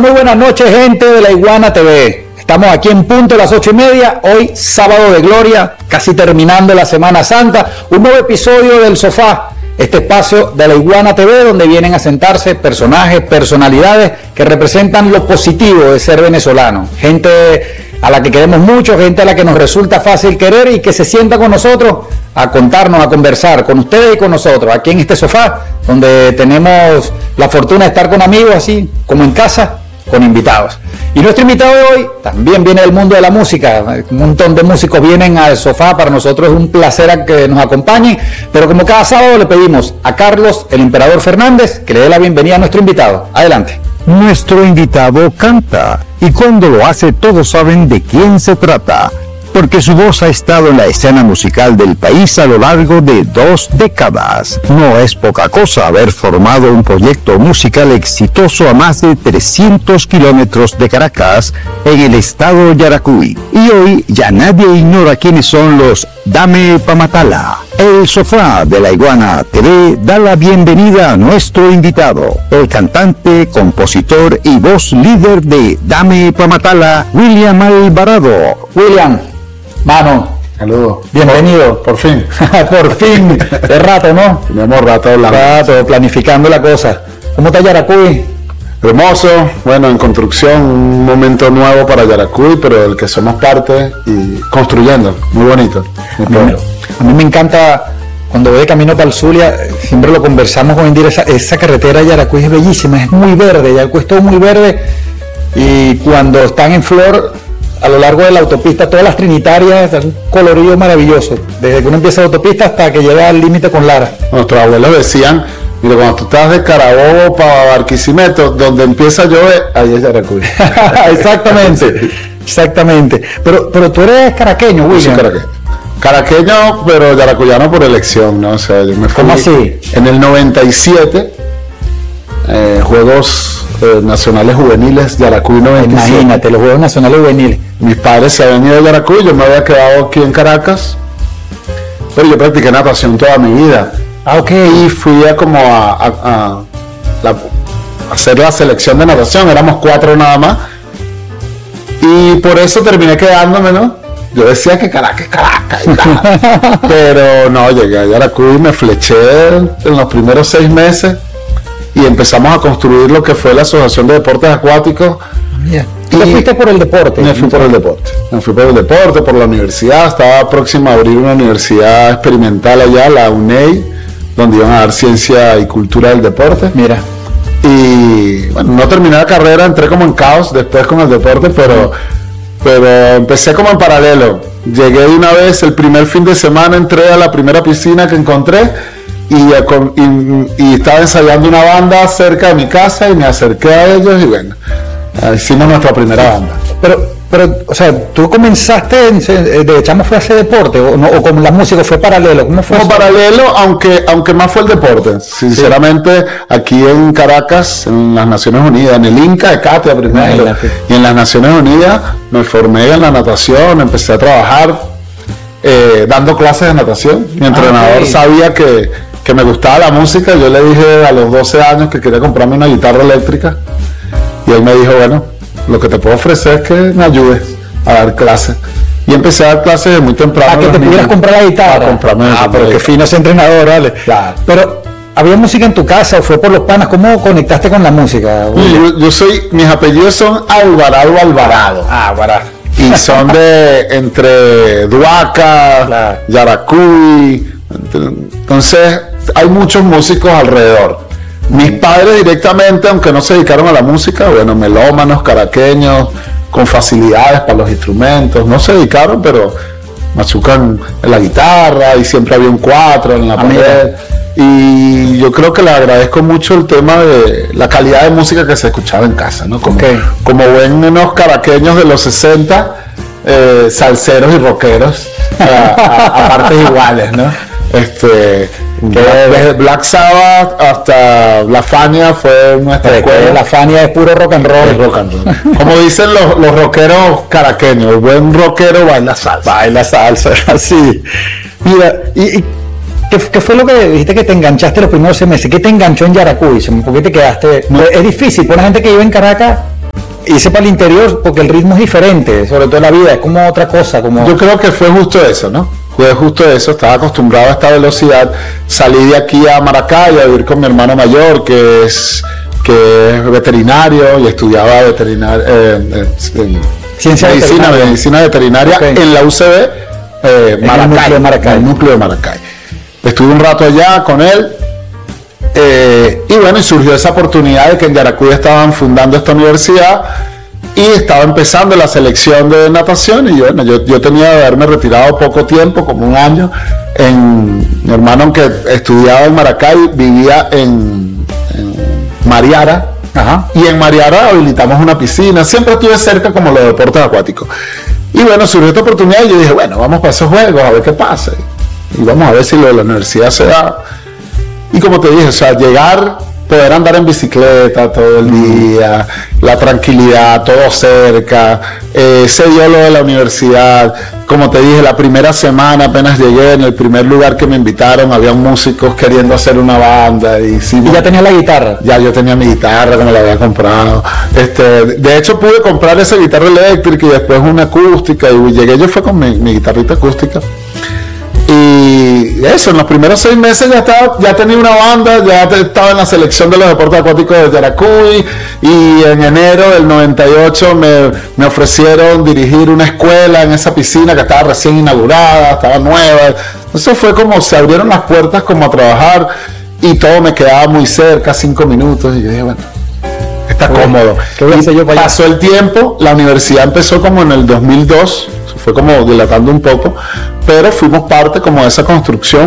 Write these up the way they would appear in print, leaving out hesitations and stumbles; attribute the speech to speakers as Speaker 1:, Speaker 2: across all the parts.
Speaker 1: muy buenas noches, gente de La Iguana TV. Estamos aquí en punto a las 8:30, hoy sábado de gloria, casi terminando la Semana Santa, un nuevo episodio del Sofá, este espacio de La Iguana TV donde vienen a sentarse personajes, personalidades que representan lo positivo de ser venezolano, gente a la que queremos mucho, gente a la que nos resulta fácil querer y que se sienta con nosotros a contarnos, a conversar con ustedes y con nosotros, aquí en este sofá, donde tenemos la fortuna de estar con amigos, así como en casa, con invitados. Y nuestro invitado de hoy también viene del mundo de la música, un montón de músicos vienen al sofá, para nosotros es un placer que nos acompañen, pero como cada sábado le pedimos a Carlos, el Emperador Fernández, que le dé la bienvenida a nuestro invitado. Adelante.
Speaker 2: Nuestro invitado canta, y cuando lo hace todos saben de quién se trata, porque su voz ha estado en la escena musical del país a lo largo de 2 décadas. No es poca cosa haber formado un proyecto musical exitoso a más de 300 kilómetros de Caracas, en el estado Yaracuy. Y hoy ya nadie ignora quiénes son los Dame Pa' Matala. El Sofá de La Iguana TV da la bienvenida a nuestro invitado, el cantante, compositor y voz líder de Dame Pa' Matala, William Alvarado.
Speaker 1: William, mano,
Speaker 3: saludos.
Speaker 1: Bienvenido.
Speaker 3: Por fin.
Speaker 1: Por fin, de rato, ¿no?
Speaker 3: Tenemos rato hablando.
Speaker 1: Rato, planificando la cosa. ¿Cómo está Yaracuy?
Speaker 3: Hermoso, bueno, en construcción, un momento nuevo para Yaracuy, pero del que somos parte y construyendo, muy bonito.
Speaker 1: A mí me encanta, cuando voy de camino para el Zulia, siempre lo conversamos con Indira, esa carretera de Yaracuy es bellísima, es muy verde, Yaracuy es todo muy verde, y cuando están en flor, a lo largo de la autopista, todas las trinitarias, un colorido maravilloso, desde que uno empieza la autopista hasta que llega al límite con Lara.
Speaker 3: Nuestros abuelos decían, mira, cuando tú estás de Carabobo para Barquisimeto, donde empieza a llover, ahí es Yaracuy.
Speaker 1: Exactamente, exactamente. Pero tú eres caraqueño, William.
Speaker 3: Yo soy caraqueño. Caraqueño, pero yaracuyano por elección, ¿no? O sea, yo me fui.
Speaker 1: ¿Cómo así?
Speaker 3: En el 97, Juegos Nacionales Juveniles, Yaracuy 97.
Speaker 1: Imagínate, los Juegos Nacionales Juveniles.
Speaker 3: Mis padres se habían ido a Yaracuy, yo me había quedado aquí en Caracas, pero yo practiqué natación toda mi vida.
Speaker 1: Ah, ok.
Speaker 3: Y fui a hacer la selección de natación, éramos 4 nada más, y por eso terminé quedándome, ¿no? Yo decía que Caracas, y tal. Pero no, llegué a Yaracuy, me fleché en los primeros 6 meses y empezamos a construir lo que fue la Asociación de Deportes Acuáticos.
Speaker 1: Yeah. ¿Tú te fuiste por el deporte?
Speaker 3: Me fui por el deporte, por la universidad. Estaba próxima a abrir una universidad experimental allá, la UNEI, donde iban a dar ciencia y cultura del deporte.
Speaker 1: Mira.
Speaker 3: Y bueno, no terminé la carrera, entré como en caos después con el deporte, pero empecé como en paralelo. Llegué de una vez, el primer fin de semana entré a la primera piscina que encontré y estaba ensayando una banda cerca de mi casa y me acerqué a ellos y bueno, hicimos nuestra primera banda.
Speaker 1: Pero, o sea, tú comenzaste, de chamo fue a hacer deporte, o con la música fue paralelo, ¿cómo fue?
Speaker 3: Como paralelo, aunque más fue el deporte. Sinceramente, sí. Aquí en Caracas, en las Naciones Unidas, en el Inca de Catia primero, y en las Naciones Unidas me formé en la natación, empecé a trabajar dando clases de natación. Mi entrenador sabía que me gustaba la música, yo le dije a los 12 años que quería comprarme una guitarra eléctrica, y él me dijo, bueno, lo que te puedo ofrecer es que me ayudes a dar clases. Y empecé a dar clases de muy temprano.
Speaker 1: ¿Para que te pudieras comprar la guitarra?
Speaker 3: Para comprarme
Speaker 1: pero qué fino ese entrenador, ¿vale? Claro. Pero, ¿había música en tu casa o fue por los panas? ¿Cómo conectaste con la música?
Speaker 3: Mis apellidos son Alvarado.
Speaker 1: Alvarado.
Speaker 3: Y son entre Duaca, claro, Yaracuy. Entonces, hay muchos músicos alrededor. Mis padres directamente, aunque no se dedicaron a la música, bueno, melómanos, caraqueños, con facilidades para los instrumentos, no se dedicaron, pero machucan en la guitarra y siempre había un 4 en la pared. Y yo creo que le agradezco mucho el tema de la calidad de música que se escuchaba en casa, ¿no? Como buenos caraqueños de los 60, salseros y rockeros a partes iguales, ¿no? Desde Black Sabbath hasta La Fania fue nuestra escuela.
Speaker 1: La Fania es puro rock and roll.
Speaker 3: Como dicen los rockeros caraqueños, el buen rockero baila salsa.
Speaker 1: Baila salsa, así. Mira, y ¿qué fue lo que dijiste que te enganchaste los primeros 6 meses? ¿Qué te enganchó en Yaracuy? ¿Por qué te quedaste? Es difícil, por la gente que vive en Caracas, hice para el interior porque el ritmo es diferente, sobre todo en la vida, es como otra cosa.
Speaker 3: Yo creo que fue justo eso, ¿no? Fue justo eso, estaba acostumbrado a esta velocidad. Salí de aquí a Maracay a vivir con mi hermano mayor, que es veterinario y estudiaba medicina veterinaria, okay, en la UCB Maracay, el núcleo de Maracay. Estuve un rato allá con él. Y bueno, y surgió esa oportunidad de que en Yaracuy estaban fundando esta universidad y estaba empezando la selección de natación. Y bueno, yo tenía de haberme retirado poco tiempo, como un año. Mi hermano, aunque estudiaba en Maracay, vivía en Mariara. Ajá. Y en Mariara habilitamos una piscina. Siempre estuve cerca como los deportes acuáticos. Y bueno, surgió esta oportunidad y yo dije, bueno, vamos para esos juegos a ver qué pasa. Y vamos a ver si lo de la universidad se da. Y como te dije, o sea, llegar, poder andar en bicicleta todo el día, la tranquilidad, todo cerca, se dio lo de la universidad. Como te dije, la primera semana apenas llegué, en el primer lugar que me invitaron, había músicos queriendo hacer una banda. ¿Y
Speaker 1: ya tenía la guitarra?
Speaker 3: Ya yo tenía mi guitarra, que me la había comprado. De hecho, pude comprar esa guitarra eléctrica y después una acústica, y llegué yo fue con mi guitarrita acústica. Y eso, en los primeros 6 meses ya tenía una banda, ya estaba en la selección de los deportes acuáticos de Yaracuy, y en enero del 98 me ofrecieron dirigir una escuela en esa piscina que estaba recién inaugurada, estaba nueva. Eso fue como se abrieron las puertas como a trabajar, y todo me quedaba muy cerca, 5 minutos, y yo dije, bueno, está cómodo. Pasó el tiempo, la universidad empezó como en el 2002, fue como dilatando un poco, pero fuimos parte como de esa construcción.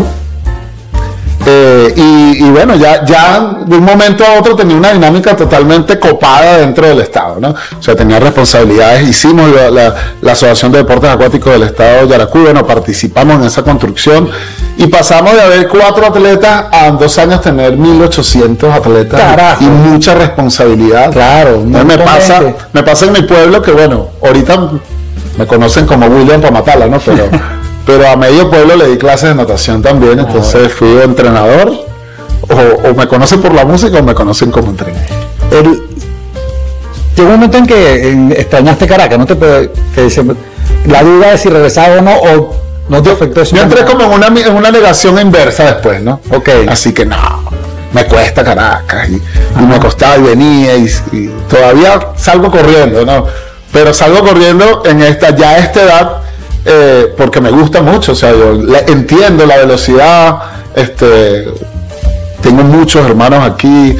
Speaker 3: Y bueno, ya de un momento a otro tenía una dinámica totalmente copada dentro del Estado, ¿no? O sea, tenía responsabilidades, hicimos la Asociación de Deportes Acuáticos del Estado de Yaracuy, bueno, participamos en esa construcción y pasamos de haber 4 atletas a en 2 años tener 1.800 atletas.
Speaker 1: Carajo.
Speaker 3: Y mucha responsabilidad.
Speaker 1: Claro.
Speaker 3: Me pasa en mi pueblo que, bueno, ahorita me conocen como William Pamatala, ¿no? Pero a medio pueblo le di clases de natación también, entonces fui entrenador, o me conocen por la música o me conocen como entrenador.
Speaker 1: Llegó un momento en que extrañaste Caracas, ¿no? La duda de si regresaba o no, o no te afectó eso.
Speaker 3: Yo entré como en una negación inversa después, ¿no?
Speaker 1: Okay.
Speaker 3: Así que no, me cuesta Caracas, y me costaba y venía, y todavía salgo corriendo, ¿no? Pero salgo corriendo en esta edad, porque me gusta mucho, o sea, yo entiendo la velocidad, tengo muchos hermanos aquí,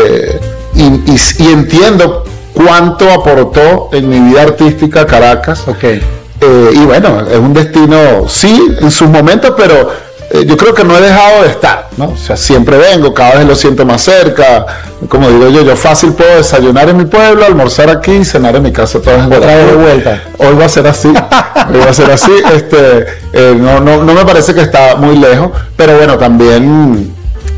Speaker 3: y entiendo cuánto aportó en mi vida artística Caracas.
Speaker 1: Okay.
Speaker 3: Y bueno, es un destino, sí, en sus momentos, pero yo creo que no he dejado de estar, ¿no? O sea, siempre vengo, cada vez lo siento más cerca. Como digo yo fácil puedo desayunar en mi pueblo, almorzar aquí y cenar en mi casa todas las
Speaker 1: otra vez de vuelta.
Speaker 3: Hoy va a ser así. No me parece que está muy lejos, pero bueno, también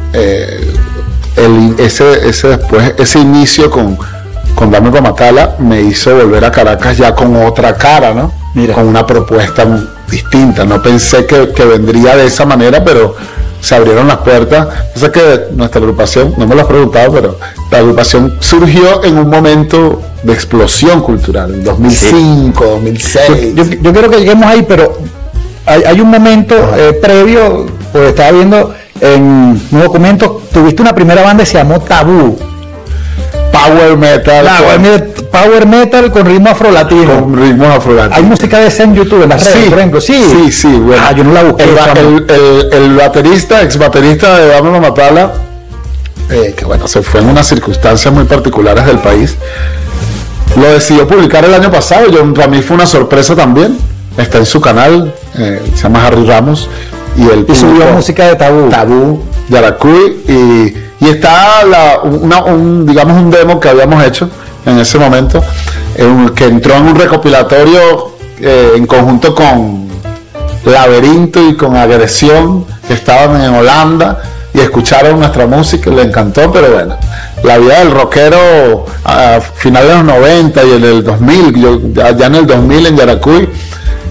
Speaker 3: ese inicio con Dame Pamatala me hizo volver a Caracas ya con otra cara, ¿no?
Speaker 1: Mira.
Speaker 3: Con una propuesta distinta. No pensé que vendría de esa manera, pero se abrieron las puertas. O sea que nuestra agrupación, no me lo has preguntado, pero la agrupación surgió en un momento de explosión cultural, en 2005, sí. 2006.
Speaker 1: Yo quiero que lleguemos ahí, pero hay un momento previo, pues estaba viendo en un documento, tuviste una primera banda que se llamó Tabú.
Speaker 3: Power
Speaker 1: Power metal con ritmo afrolatino.
Speaker 3: Con ritmo afrolatino.
Speaker 1: Hay música de esa en YouTube, en las redes, por ejemplo.
Speaker 3: Sí, bueno.
Speaker 1: Yo no la busqué.
Speaker 3: El ex baterista de Dame Pamatala, que bueno, se fue en unas circunstancias muy particulares del país, lo decidió publicar el año pasado. Para mí fue una sorpresa también. Está en su canal, se llama Harry Ramos. Y
Speaker 1: subió música de
Speaker 3: Tabú, Yaracuy, y está digamos un demo que habíamos hecho en ese momento, que entró en un recopilatorio en conjunto con Laberinto y con Agresión, que estaban en Holanda y escucharon nuestra música, les encantó. Pero bueno, la vida del rockero a finales de los 90 y en el 2000, ya en el 2000 en Yaracuy,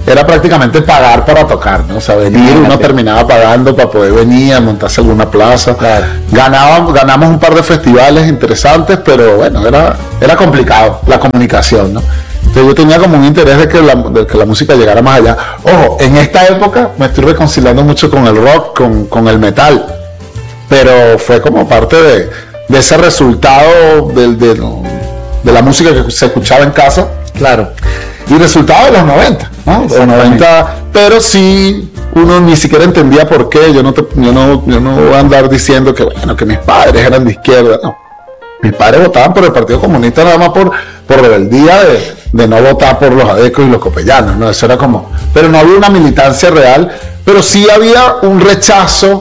Speaker 3: era prácticamente pagar para tocar, ¿no? O sea, venir, uno terminaba pagando para poder venir a montarse en alguna plaza.
Speaker 1: Claro.
Speaker 3: Ganamos un par de festivales interesantes, pero bueno, era complicado la comunicación, ¿no? Entonces yo tenía como un interés de que la música llegara más allá. Ojo, en esta época me estoy reconciliando mucho con el rock, con el metal, pero fue como parte de ese resultado de la música que se escuchaba en casa.
Speaker 1: Claro.
Speaker 3: Y resultado de los 90, ¿no? De los 90, pero sí, uno ni siquiera entendía por qué. Yo no voy a andar diciendo que, bueno, que mis padres eran de izquierda, no. Mis padres votaban por el Partido Comunista nada más por rebeldía de no votar por los adecos y los copellanos, ¿no? Eso era como... Pero no había una militancia real, pero sí había un rechazo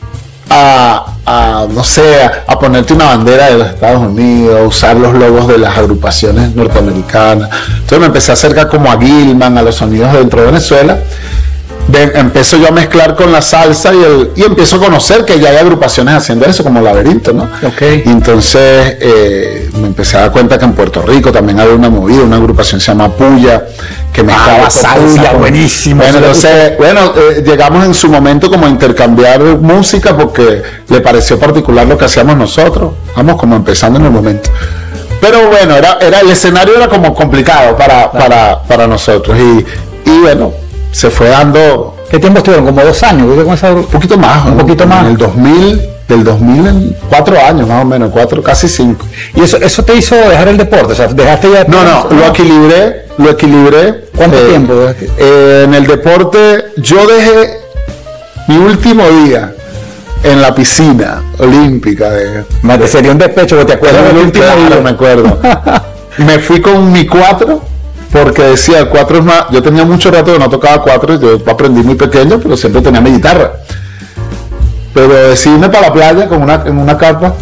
Speaker 3: no sé, a ponerte una bandera de los Estados Unidos, a usar los logos de las agrupaciones norteamericanas. Entonces me empecé a acercar como a Gilman, a los sonidos dentro de Venezuela. Empiezo yo a mezclar con la salsa y empiezo a conocer que ya hay agrupaciones haciendo eso, como Laberinto, ¿no?
Speaker 1: Okay.
Speaker 3: Y entonces me empecé a dar cuenta que en Puerto Rico también había una movida, una agrupación se llama Puya, que mezclaba salsa.
Speaker 1: Buenísimo.
Speaker 3: Bueno, entonces, llegamos en su momento como a intercambiar música porque le pareció particular lo que hacíamos nosotros. Vamos como empezando en el momento. Pero bueno, el escenario era como complicado para nosotros y bueno, se fue dando.
Speaker 1: ¿Qué tiempo estuvieron? ¿Como 2 años?
Speaker 3: Un poquito más.
Speaker 1: Un poquito más.
Speaker 3: En el 2000, del 2000 en 4 años más o menos, 4, casi 5.
Speaker 1: ¿Y eso te hizo dejar el deporte? O sea, ¿dejaste ya?
Speaker 3: No, lo equilibré.
Speaker 1: ¿Cuánto tiempo?
Speaker 3: En el deporte, yo dejé mi último día en la piscina olímpica
Speaker 1: Sería un despecho, ¿te acuerdas del último día?
Speaker 3: Me acuerdo. Me fui con mi 4. Porque decía, el 4 es más... Yo tenía mucho rato que no tocaba 4, yo aprendí muy pequeño, pero siempre tenía mi guitarra. Pero decidí irme para la playa en una carpa,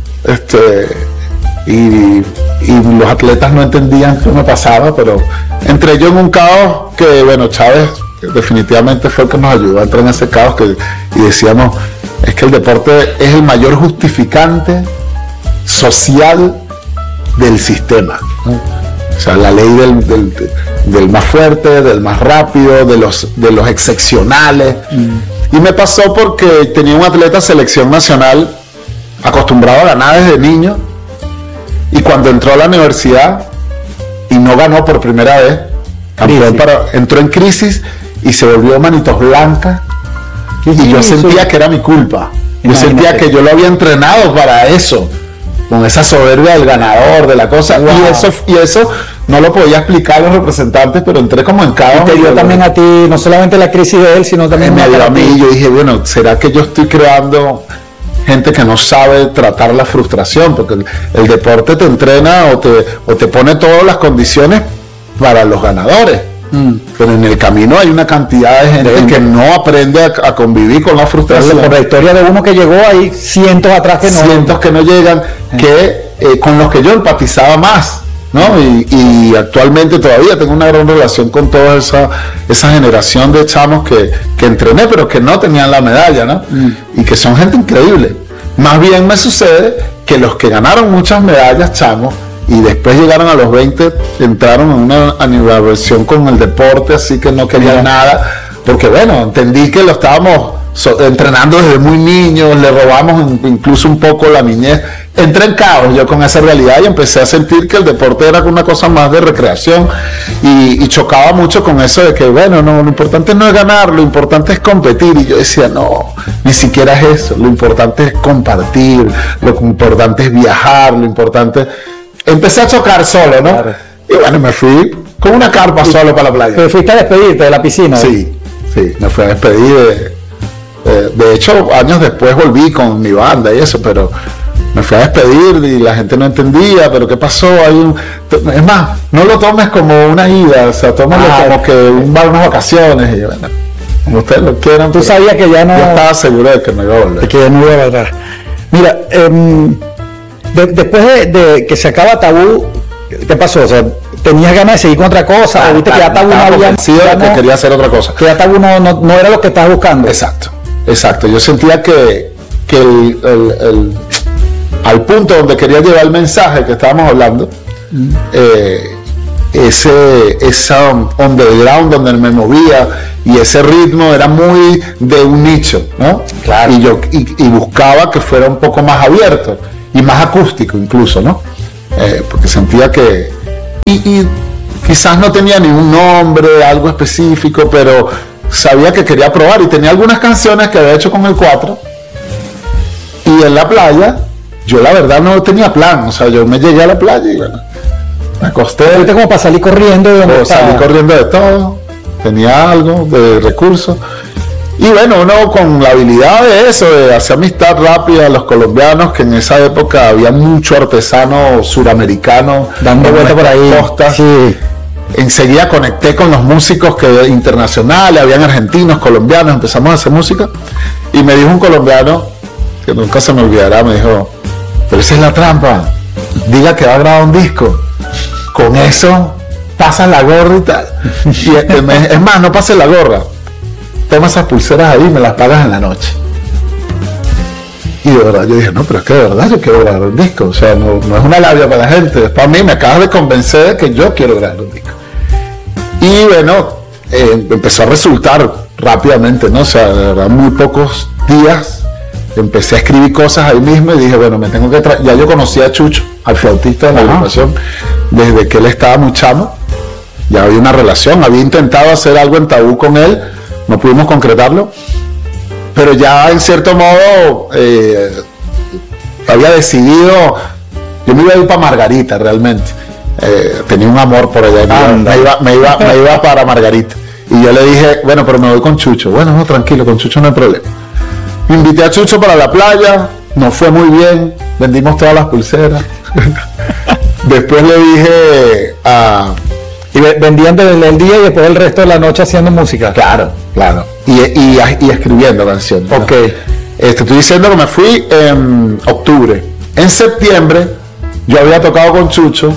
Speaker 3: y los atletas no entendían qué me pasaba, pero entré yo en un caos que, bueno, Chávez definitivamente fue el que nos ayudó a entrar en ese caos y decíamos, es que el deporte es el mayor justificante social del sistema, ¿no? O sea, la ley del más fuerte, del más rápido, de los excepcionales. Y me pasó porque tenía un atleta selección nacional acostumbrado a ganar desde niño, y cuando entró a la universidad y no ganó por primera vez, entró en crisis y se volvió manitos blancas, y yo sentía que era mi culpa. Yo sentía que yo lo había entrenado para eso, con esa soberbia del ganador, de la cosa. Wow. Y eso no lo podía explicar a los representantes, pero entré como en caos.
Speaker 1: Y te dio también a ti, no solamente la crisis de él, sino también
Speaker 3: me dio a mí. Yo dije, bueno, ¿será que yo estoy creando gente que no sabe tratar la frustración? Porque el deporte te entrena o te pone todas las condiciones para los ganadores. Pero en el camino hay una cantidad de gente que no aprende a convivir con la frustración.
Speaker 1: Por la historia de uno que llegó, hay cientos atrás
Speaker 3: que no llegan, con los que yo empatizaba más, ¿no? Y actualmente todavía tengo una gran relación con toda esa generación de chamos que entrené, pero que no tenían la medalla, ¿no? Y que son gente increíble. Más bien me sucede que los que ganaron muchas medallas, chamos, y después llegaron a los 20, entraron en una animación con el deporte, así que no querían nada, porque bueno, entendí que lo estábamos entrenando desde muy niños, le robamos incluso un poco la niñez. Entré en caos yo con esa realidad y empecé a sentir que el deporte era una cosa más de recreación, y chocaba mucho con eso de que, bueno, no, lo importante no es ganar, lo importante es competir. Y yo decía, no, ni siquiera es eso, lo importante es compartir, lo importante es viajar, lo importante... Empecé a chocar solo, ¿no? Claro. Y bueno, me fui con una carpa solo para la playa.
Speaker 1: ¿Pero fuiste a despedirte de la piscina?
Speaker 3: Sí, me fui a despedir. De hecho, años después volví con mi banda y eso, pero me fui a despedir y la gente no entendía, pero ¿qué pasó? Es más, no lo tomes como una ida, o sea, tómalo como que unas vacaciones, y bueno, como ustedes lo quieran.
Speaker 1: Tú sabías que ya no...
Speaker 3: Yo estaba seguro de que no iba a volver.
Speaker 1: De que ya no iba a volver. Mira, después de que se acaba Tabú, ¿qué pasó? O sea, ¿tenías ganas de seguir con otra cosa? ¿O viste que ya Tabú no había...
Speaker 3: que quería hacer otra cosa.
Speaker 1: Que ya Tabú no era lo que estabas buscando.
Speaker 3: Exacto. Yo sentía que al punto donde quería llevar el mensaje que estábamos hablando, esa underground donde me movía, y ese ritmo era muy de un nicho, ¿no?
Speaker 1: Claro.
Speaker 3: Y buscaba que fuera un poco más abierto y más acústico incluso, ¿no? Porque sentía que... Y quizás no tenía ningún nombre, algo específico, pero sabía que quería probar, y tenía algunas canciones que había hecho con el 4, y en la playa, yo la verdad no tenía plan, o sea, yo me llegué a la playa y bueno, me acosté.
Speaker 1: Ahorita como para salir corriendo de donde
Speaker 3: salí corriendo de todo, tenía algo de recursos. Y bueno, uno con la habilidad de eso, de hacer amistad rápida, los colombianos, que en esa época había mucho artesano suramericano
Speaker 1: dando vuelta por ahí,
Speaker 3: costas.
Speaker 1: Sí.
Speaker 3: Enseguida conecté con los músicos internacionales, habían argentinos, colombianos, empezamos a hacer música, y me dijo un colombiano, que nunca se me olvidará, me dijo, pero esa es la trampa, diga que va a grabar un disco, con eso pasas la gorra y tal, y es más, no pases la gorra, toma esas pulseras ahí y me las pagas en la noche. Y de verdad yo dije, no, pero es que de verdad yo quiero grabar un disco, o sea, no es una labia para la gente, es para mí, me acabas de convencer de que yo quiero grabar un disco. Y bueno, empezó a resultar rápidamente, ¿no? O sea, de verdad, muy pocos días empecé a escribir cosas ahí mismo y dije, bueno, me tengo que ya yo conocía a Chucho, al flautista de la agrupación, desde que él estaba muy chamo, ya había una relación, había intentado hacer algo en Tabú con él, no pudimos concretarlo, pero ya en cierto modo había decidido, yo me iba a ir para Margarita realmente, tenía un amor por allá, me iba para Margarita, y yo le dije, bueno, pero me voy con Chucho. Bueno, no, tranquilo, con Chucho no hay problema. Invité a Chucho para la playa, nos fue muy bien, vendimos todas las pulseras. Después le dije a...
Speaker 1: Y vendían desde el día y después el resto de la noche haciendo música.
Speaker 3: Claro. Y escribiendo canciones.
Speaker 1: Ok.
Speaker 3: Estoy diciendo que me fui en octubre. En septiembre yo había tocado con Chucho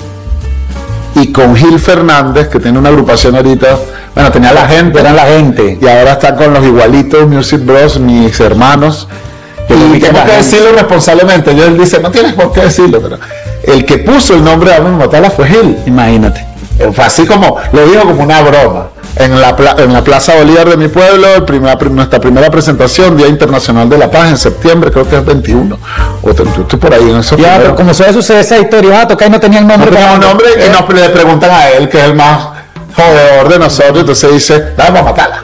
Speaker 3: y con Gil Fernández, que tiene una agrupación ahorita. Bueno, tenía La Gente.
Speaker 1: Eran La Gente.
Speaker 3: Y ahora está con los Igualitos Music Bros, mis hermanos. Y tengo que decirlo responsablemente. Él dice, no tienes por qué decirlo, pero el que puso el nombre de Dame Matala fue Gil.
Speaker 1: Imagínate.
Speaker 3: Fue así como, lo dijo como una broma. En la Plaza Bolívar de mi pueblo, nuestra primera presentación, Día Internacional de la Paz, en septiembre, creo que es 21. O estoy por ahí en eso.
Speaker 1: Ya, pero como suele suceder esa historia, vas a tocar y no tenían nombre.
Speaker 3: No tenían nombre, y le preguntan a él, que es el más jodedor de nosotros, entonces dice, vamos a matarla.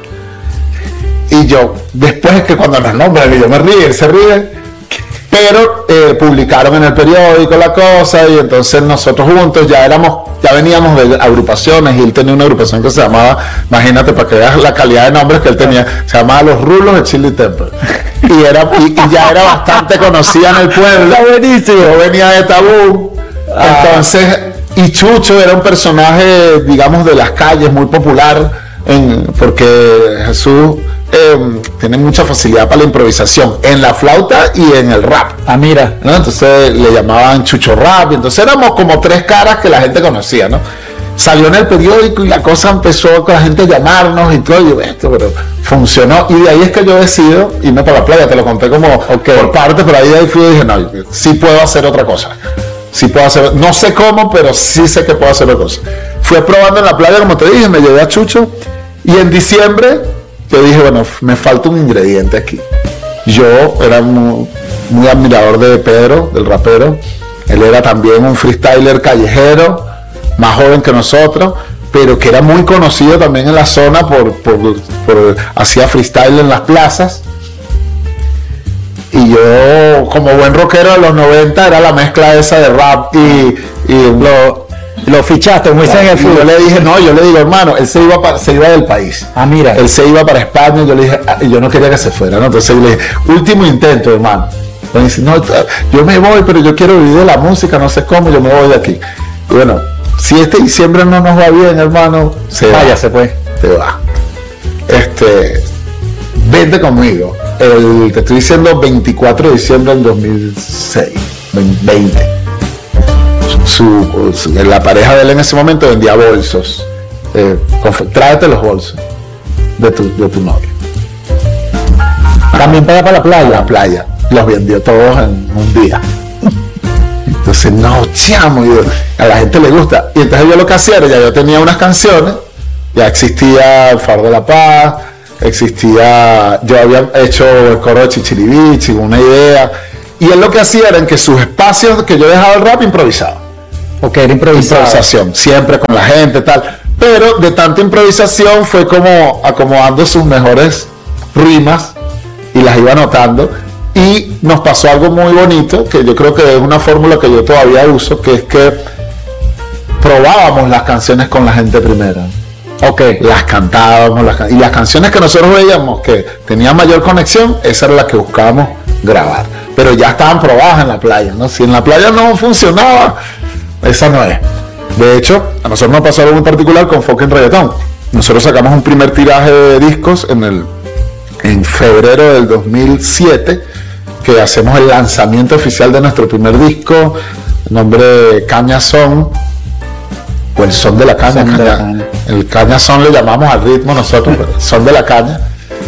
Speaker 3: Y yo, después es que cuando nos nombran, yo me ríe, él se ríe, pero publicaron en el periódico la cosa, y entonces nosotros juntos ya veníamos de agrupaciones, y él tenía una agrupación que se llamaba, imagínate para que veas la calidad de nombres que él tenía, se llamaba Los Rulos de Chili Temple, y ya era bastante conocida en el pueblo.
Speaker 1: Está buenísimo.
Speaker 3: Yo venía de Tabú, entonces, y Chucho era un personaje, digamos, de las calles, muy popular, porque Jesús tiene mucha facilidad para la improvisación en la flauta y en el rap.
Speaker 1: Mira,
Speaker 3: ¿no? Entonces le llamaban Chucho Rap, y entonces éramos como tres caras que la gente conocía, ¿no? Salió en el periódico y la cosa empezó con la gente a llamarnos y todo, y yo, esto, pero funcionó, y de ahí es que yo decido irme para la playa. Te lo conté como por partes, pero ahí de ahí fui y dije, no, sí puedo hacer otra cosa. Sí puedo hacer, no sé cómo, pero sí sé que puedo hacer otra cosa. Fui probando en la playa, como te dije, me llevé a Chucho, y en diciembre yo dije, bueno, me falta un ingrediente aquí. Yo era muy admirador de Pedro, del rapero. Él era también un freestyler callejero, más joven que nosotros, pero que era muy conocido también en la zona por hacía freestyle en las plazas. Y yo, como buen rockero de los 90, era la mezcla esa de rap y
Speaker 1: lo fichaste, muy en el fútbol.
Speaker 3: Yo le dije, yo le digo, hermano, él se iba del país.
Speaker 1: Mira.
Speaker 3: Él se iba para España, y yo le dije, y yo no quería que se fuera, ¿no? Entonces yo le dije, último intento, hermano. Me dice, no, yo me voy, pero yo quiero vivir de la música, no sé cómo, yo me voy de aquí. Y bueno, si este diciembre no nos va bien, hermano,
Speaker 1: váyase pues.
Speaker 3: Te va. Vente conmigo. Te estoy diciendo 24 de diciembre del 2006, 20. La pareja de él en ese momento vendía bolsos. Tráete los bolsos de tu novio. También para la playa. La playa. Los vendió todos en un día. Entonces, no, chamo, y a la gente le gusta. Y entonces yo lo que hacía era, ya yo tenía unas canciones, ya existía El Faro de la Paz, yo había hecho el coro de Chichiribichi, una idea, y él lo que hacía era en que sus espacios que yo dejaba el rap improvisaba.
Speaker 1: Ok, era
Speaker 3: improvisación, siempre con la gente, tal. Pero de tanta improvisación fue como acomodando sus mejores rimas y las iba anotando. Y nos pasó algo muy bonito, que yo creo que es una fórmula que yo todavía uso, que es que probábamos las canciones con la gente primero.
Speaker 1: Ok.
Speaker 3: Las cantábamos, y las canciones que nosotros veíamos que tenían mayor conexión, esa era la que buscábamos grabar. Pero ya estaban probadas en la playa, ¿no? Si en la playa no funcionaba, esa no es. De hecho, a nosotros nos pasó algo muy particular con Fucking Reggaetón. Nosotros sacamos un primer tiraje de discos en febrero del 2007, que hacemos el lanzamiento oficial de nuestro primer disco, nombre Caña Son, o el son de la caña, el Caña Son le llamamos al ritmo nosotros, son de la caña,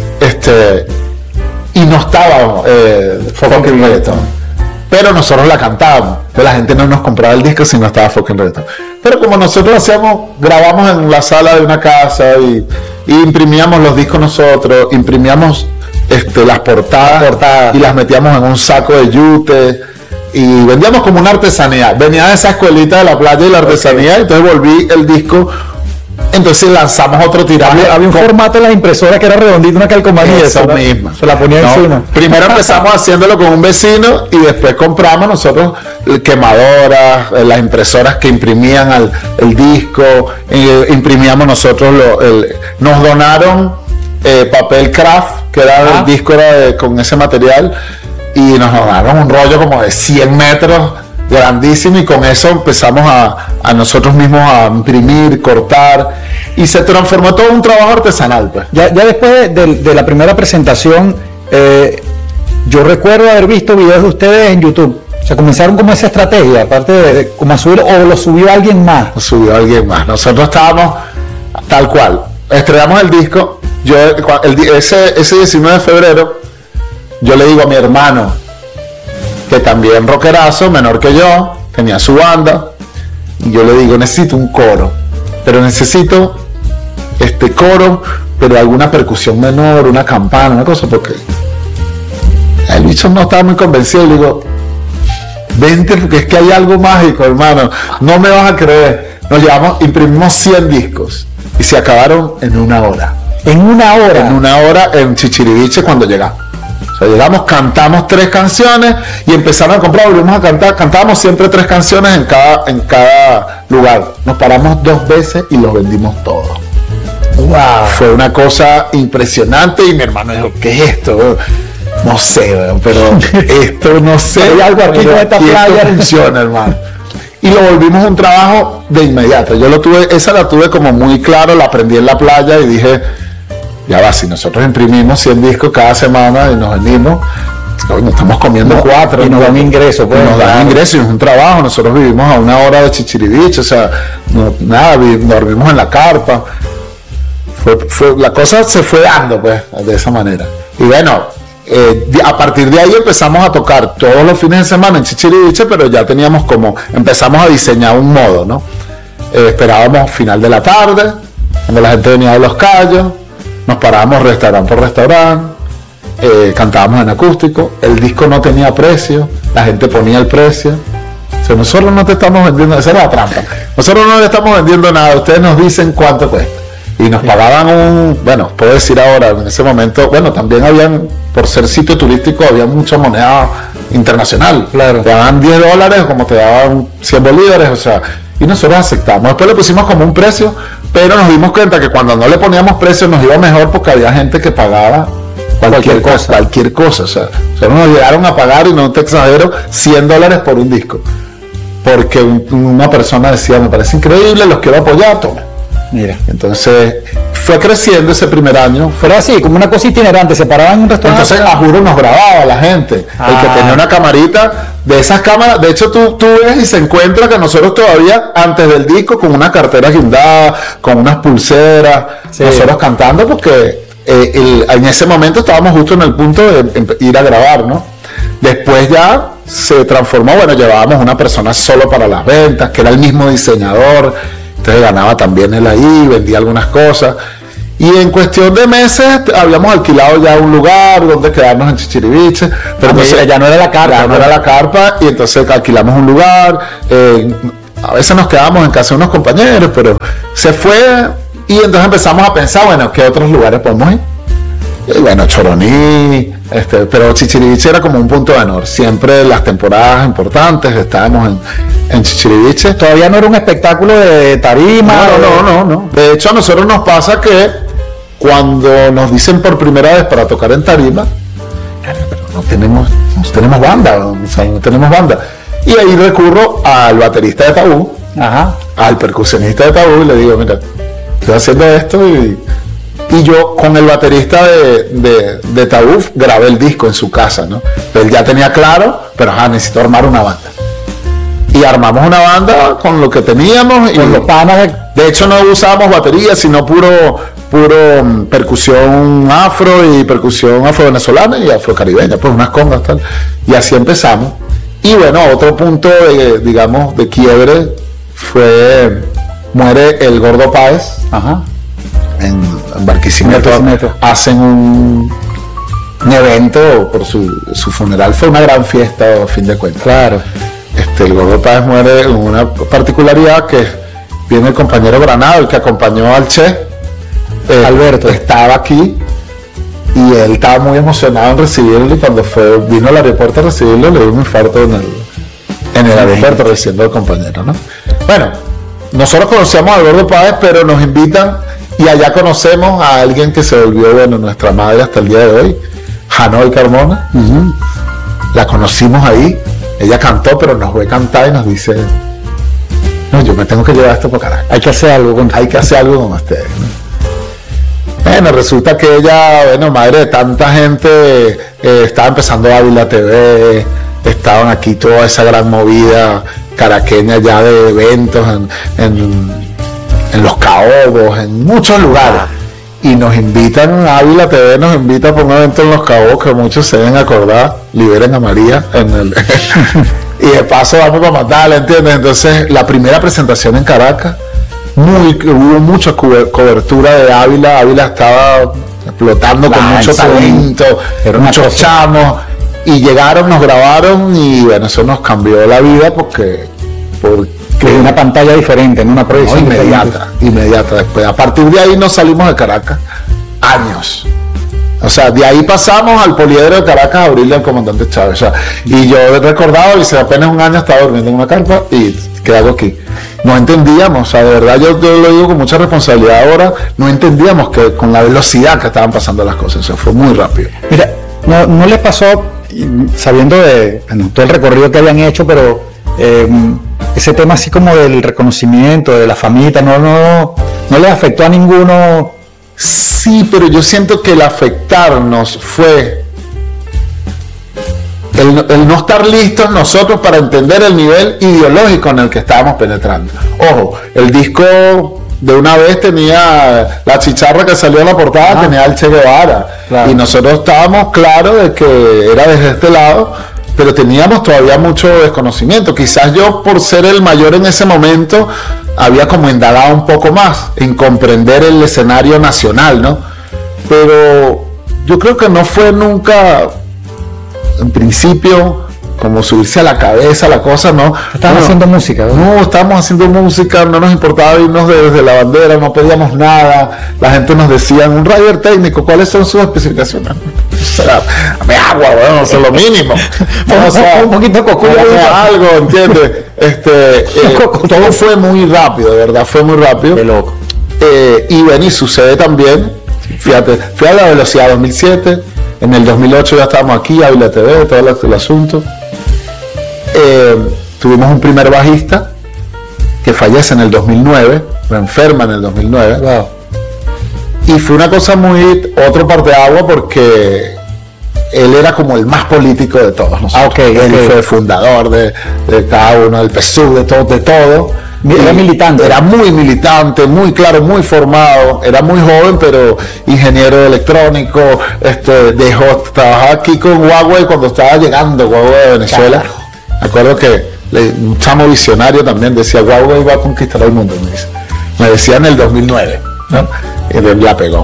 Speaker 3: y no estaba Fucking Reggaetón, pero nosotros la cantábamos, pero la gente no nos compraba el disco si no estaba Fucking Reggaetón. Pero como nosotros grabamos en la sala de una casa y imprimíamos los discos nosotros, imprimíamos las portadas y las metíamos en un saco de yute y vendíamos como una artesanía. Venía de esa escuelita de la playa y la artesanía, entonces volví el disco. Entonces lanzamos otro tiraje.
Speaker 1: Había un formato en las impresoras que era redondito, una calcomanía.
Speaker 3: Esa misma.
Speaker 1: Se la ponía encima.
Speaker 3: Primero empezamos haciéndolo con un vecino y después compramos nosotros quemadoras, las impresoras que imprimían el disco, imprimíamos nosotros, nos donaron papel craft, que era el disco era con ese material, y nos donaron un rollo como de 100 metros, grandísimo, y con eso empezamos a nosotros mismos a imprimir, cortar, y se transformó todo un trabajo artesanal, pues.
Speaker 1: Ya después de la primera presentación, yo recuerdo haber visto videos de ustedes en YouTube. O sea, comenzaron como esa estrategia, aparte de como a subir, o lo subió alguien más.
Speaker 3: Lo subió alguien más. Nosotros estábamos tal cual. Estrenamos el disco. Ese 19 de febrero, yo le digo a mi hermano, que también rockerazo, menor que yo, tenía su banda, y yo le digo, necesito un coro, pero necesito coro, pero alguna percusión menor, una campana, una cosa, porque el bicho no estaba muy convencido. Y le digo, vente, porque es que hay algo mágico, hermano, no me vas a creer. Imprimimos 100 discos y se acabaron en una hora.
Speaker 1: ¿En una hora?
Speaker 3: En una hora en Chichiribiche cuando llegamos. O sea, llegamos, cantamos 3 canciones y empezamos a comprar, volvimos a cantar, cantábamos siempre 3 canciones en cada lugar. Nos paramos 2 veces y los vendimos todos. Wow. Fue una cosa impresionante y mi hermano dijo, ¿qué es esto? No sé, pero esto no sé.
Speaker 1: Hay algo aquí con esta playa.
Speaker 3: Funciona, hermano. Y lo volvimos un trabajo de inmediato. Esa la tuve como muy claro, la aprendí en la playa y dije, ya va, si nosotros imprimimos 100 discos cada semana y nos vendimos, nos estamos comiendo 4.
Speaker 1: Y nos dan ingresos.
Speaker 3: Pues, nos dan ingresos y es un trabajo. Nosotros vivimos a una hora de Chichiribiche, o sea, dormimos en la carpa. La cosa se fue dando, pues, de esa manera. Y bueno, a partir de ahí empezamos a tocar todos los fines de semana en Chichiribiche, pero ya empezamos a diseñar un modo, ¿no? Esperábamos final de la tarde, cuando la gente venía de Los Cayos, nos parábamos restaurante por restaurante, cantábamos en acústico, el disco no tenía precio, la gente ponía el precio. O sea, nosotros no te estamos vendiendo, esa era la trampa, nosotros no le estamos vendiendo nada, ustedes nos dicen cuánto cuesta. Y nos pagaban puedo decir ahora, en ese momento, también por ser sitio turístico, había mucha moneda internacional.
Speaker 1: Claro.
Speaker 3: Te daban $10 como te daban 100 bolívares, o sea, y nosotros aceptamos. Después le pusimos como un precio, pero nos dimos cuenta que cuando no le poníamos precio nos iba mejor porque había gente que pagaba cualquier cosa. O sea, nos llegaron a pagar, y no te exagero, $100 por un disco. Porque una persona decía, me parece increíble, los quiero apoyar, toma.
Speaker 1: Mira.
Speaker 3: Entonces fue creciendo ese primer año.
Speaker 1: Pero así, como una cosa itinerante, se paraban en un restaurante.
Speaker 3: Entonces, a juro, nos grababa la gente. El que tenía una camarita, de esas cámaras, de hecho tú ves y se encuentra que nosotros todavía, antes del disco, con una cartera guindada, con unas pulseras, sí, nosotros cantando, porque en ese momento estábamos justo en el punto de ir a grabar, ¿no? Después ya se transformó, bueno, llevábamos una persona solo para las ventas, que era el mismo diseñador, entonces ganaba también él ahí, vendía algunas cosas. Y en cuestión de meses habíamos alquilado ya un lugar donde quedarnos en Chichiriviche. Pero entonces,
Speaker 1: ya no era la carpa.
Speaker 3: Ya no era la carpa, y entonces alquilamos un lugar. A veces nos quedábamos en casa de unos compañeros, pero se fue. Y entonces empezamos a pensar, bueno, ¿qué otros lugares podemos ir? Y bueno, Choroní, pero Chichiriviche era como un punto de honor. Siempre las temporadas importantes estábamos en Chichiriviche.
Speaker 1: Todavía no era un espectáculo de tarima.
Speaker 3: No. De hecho, a nosotros nos pasa que cuando nos dicen por primera vez para tocar en tarima, pero no tenemos banda, o sea, no tenemos banda. Y ahí recurro al baterista de Tabú, al percusionista de Tabú, y le digo, mira, estoy haciendo esto, y yo con el baterista de Tabú grabé el disco en su casa, ¿no? Él ya tenía claro, pero necesito armar una banda. Y armamos una banda con lo que teníamos.
Speaker 1: Con los panas.
Speaker 3: De hecho, no usábamos batería, sino puro percusión afro y percusión afro-venezolana y afro-caribeña, pues unas congas, tal. Y así empezamos. Y bueno, otro punto de quiebre fue, muere el Gordo Páez. En Barquisimeto. Hacen un evento por su funeral. Fue una gran fiesta, a fin de cuentas.
Speaker 1: Claro.
Speaker 3: El Gordo Páez muere en una particularidad que viene el compañero Granado, el que acompañó al Che. Alberto estaba aquí y él estaba muy emocionado en recibirlo, y cuando vino al aeropuerto a recibirlo le dio un infarto en el aeropuerto recibiendo al compañero, ¿no? Bueno, nosotros conocíamos al Gordo Páez, pero nos invitan y allá conocemos a alguien que se volvió, nuestra madre hasta el día de hoy, Hanoi Carmona. La conocimos ahí, ella cantó, pero nos ve cantar y nos dice, no, yo me tengo que llevar esto para Caracas.
Speaker 1: Hay que hacer algo
Speaker 3: con ustedes, ¿no? Bueno, resulta que ella, madre de tanta gente, estaba empezando Ávila TV, estaban aquí toda esa gran movida caraqueña ya de eventos en Los Caobos, en muchos lugares. Y nos invitan, Ávila TV nos invita por un evento en Los Caobos que muchos se deben acordar, Liberen a María, y de paso vamos para matarla, ¿entiendes? Entonces, la primera presentación en Caracas, hubo mucha cobertura de Ávila. Ávila estaba explotando con mucho talento, muchos chamos, y llegaron, nos grabaron, y bueno, eso nos cambió la vida porque
Speaker 1: una pantalla diferente, en una proyección
Speaker 3: inmediata. Después, a partir de ahí nos salimos de Caracas años. O sea, de ahí pasamos al Poliedro de Caracas a abrirle al comandante Chávez. O sea, y yo he recordado, y apenas un año estaba durmiendo en una carpa y quedado aquí. No entendíamos, o sea, de verdad yo lo digo con mucha responsabilidad ahora, no entendíamos que con la velocidad que estaban pasando las cosas, o sea, fue muy rápido.
Speaker 1: Mira, no les pasó, sabiendo de todo el recorrido que habían hecho, pero ese tema así como del reconocimiento, de la famita, no les afectó a ninguno.
Speaker 3: Sí, pero yo siento que el afectarnos fue el no estar listos nosotros para entender el nivel ideológico en el que estábamos penetrando. Ojo, el disco de una vez tenía la chicharra que salió en la portada, tenía el Che Guevara, claro. Y nosotros estábamos claros de que era desde este lado, pero teníamos todavía mucho desconocimiento. Quizás yo, por ser el mayor en ese momento, había como indagado un poco más en comprender el escenario nacional, ¿no? Pero yo creo que no fue nunca, en principio, como subirse a la cabeza la cosa, ¿no?
Speaker 1: Estábamos haciendo música, ¿no?
Speaker 3: No, estábamos haciendo música, no nos importaba irnos desde la bandera, no pedíamos nada. La gente nos decía, un rider técnico, ¿cuáles son sus especificaciones? O sea, dame agua, bueno, eso es lo mínimo.
Speaker 1: O sea, un poquito de cocuya,
Speaker 3: algo, ¿entiendes? Todo fue muy rápido, de verdad, fue muy rápido.
Speaker 1: Qué loco.
Speaker 3: Y bueno, y sucede también, fíjate, fui a la velocidad 2007, en el 2008 ya estábamos aquí, Ávila TV, todo el asunto. Tuvimos un primer bajista que fallece en el 2009, me enferma en el 2009.
Speaker 1: Wow.
Speaker 3: Y fue una cosa otro parteaguas, porque él era como el más político de todos nosotros. Él fue fundador de cada uno, del PSUV, de todo.
Speaker 1: Era militante.
Speaker 3: Era muy militante, muy claro, muy formado. Era muy joven, pero ingeniero electrónico. Trabajaba aquí con Huawei cuando estaba llegando Huawei de Venezuela. Claro. Me acuerdo que un chamo visionario también decía, Huawei va a conquistar el mundo, me decía en el 2009, ¿no? Y la pegó.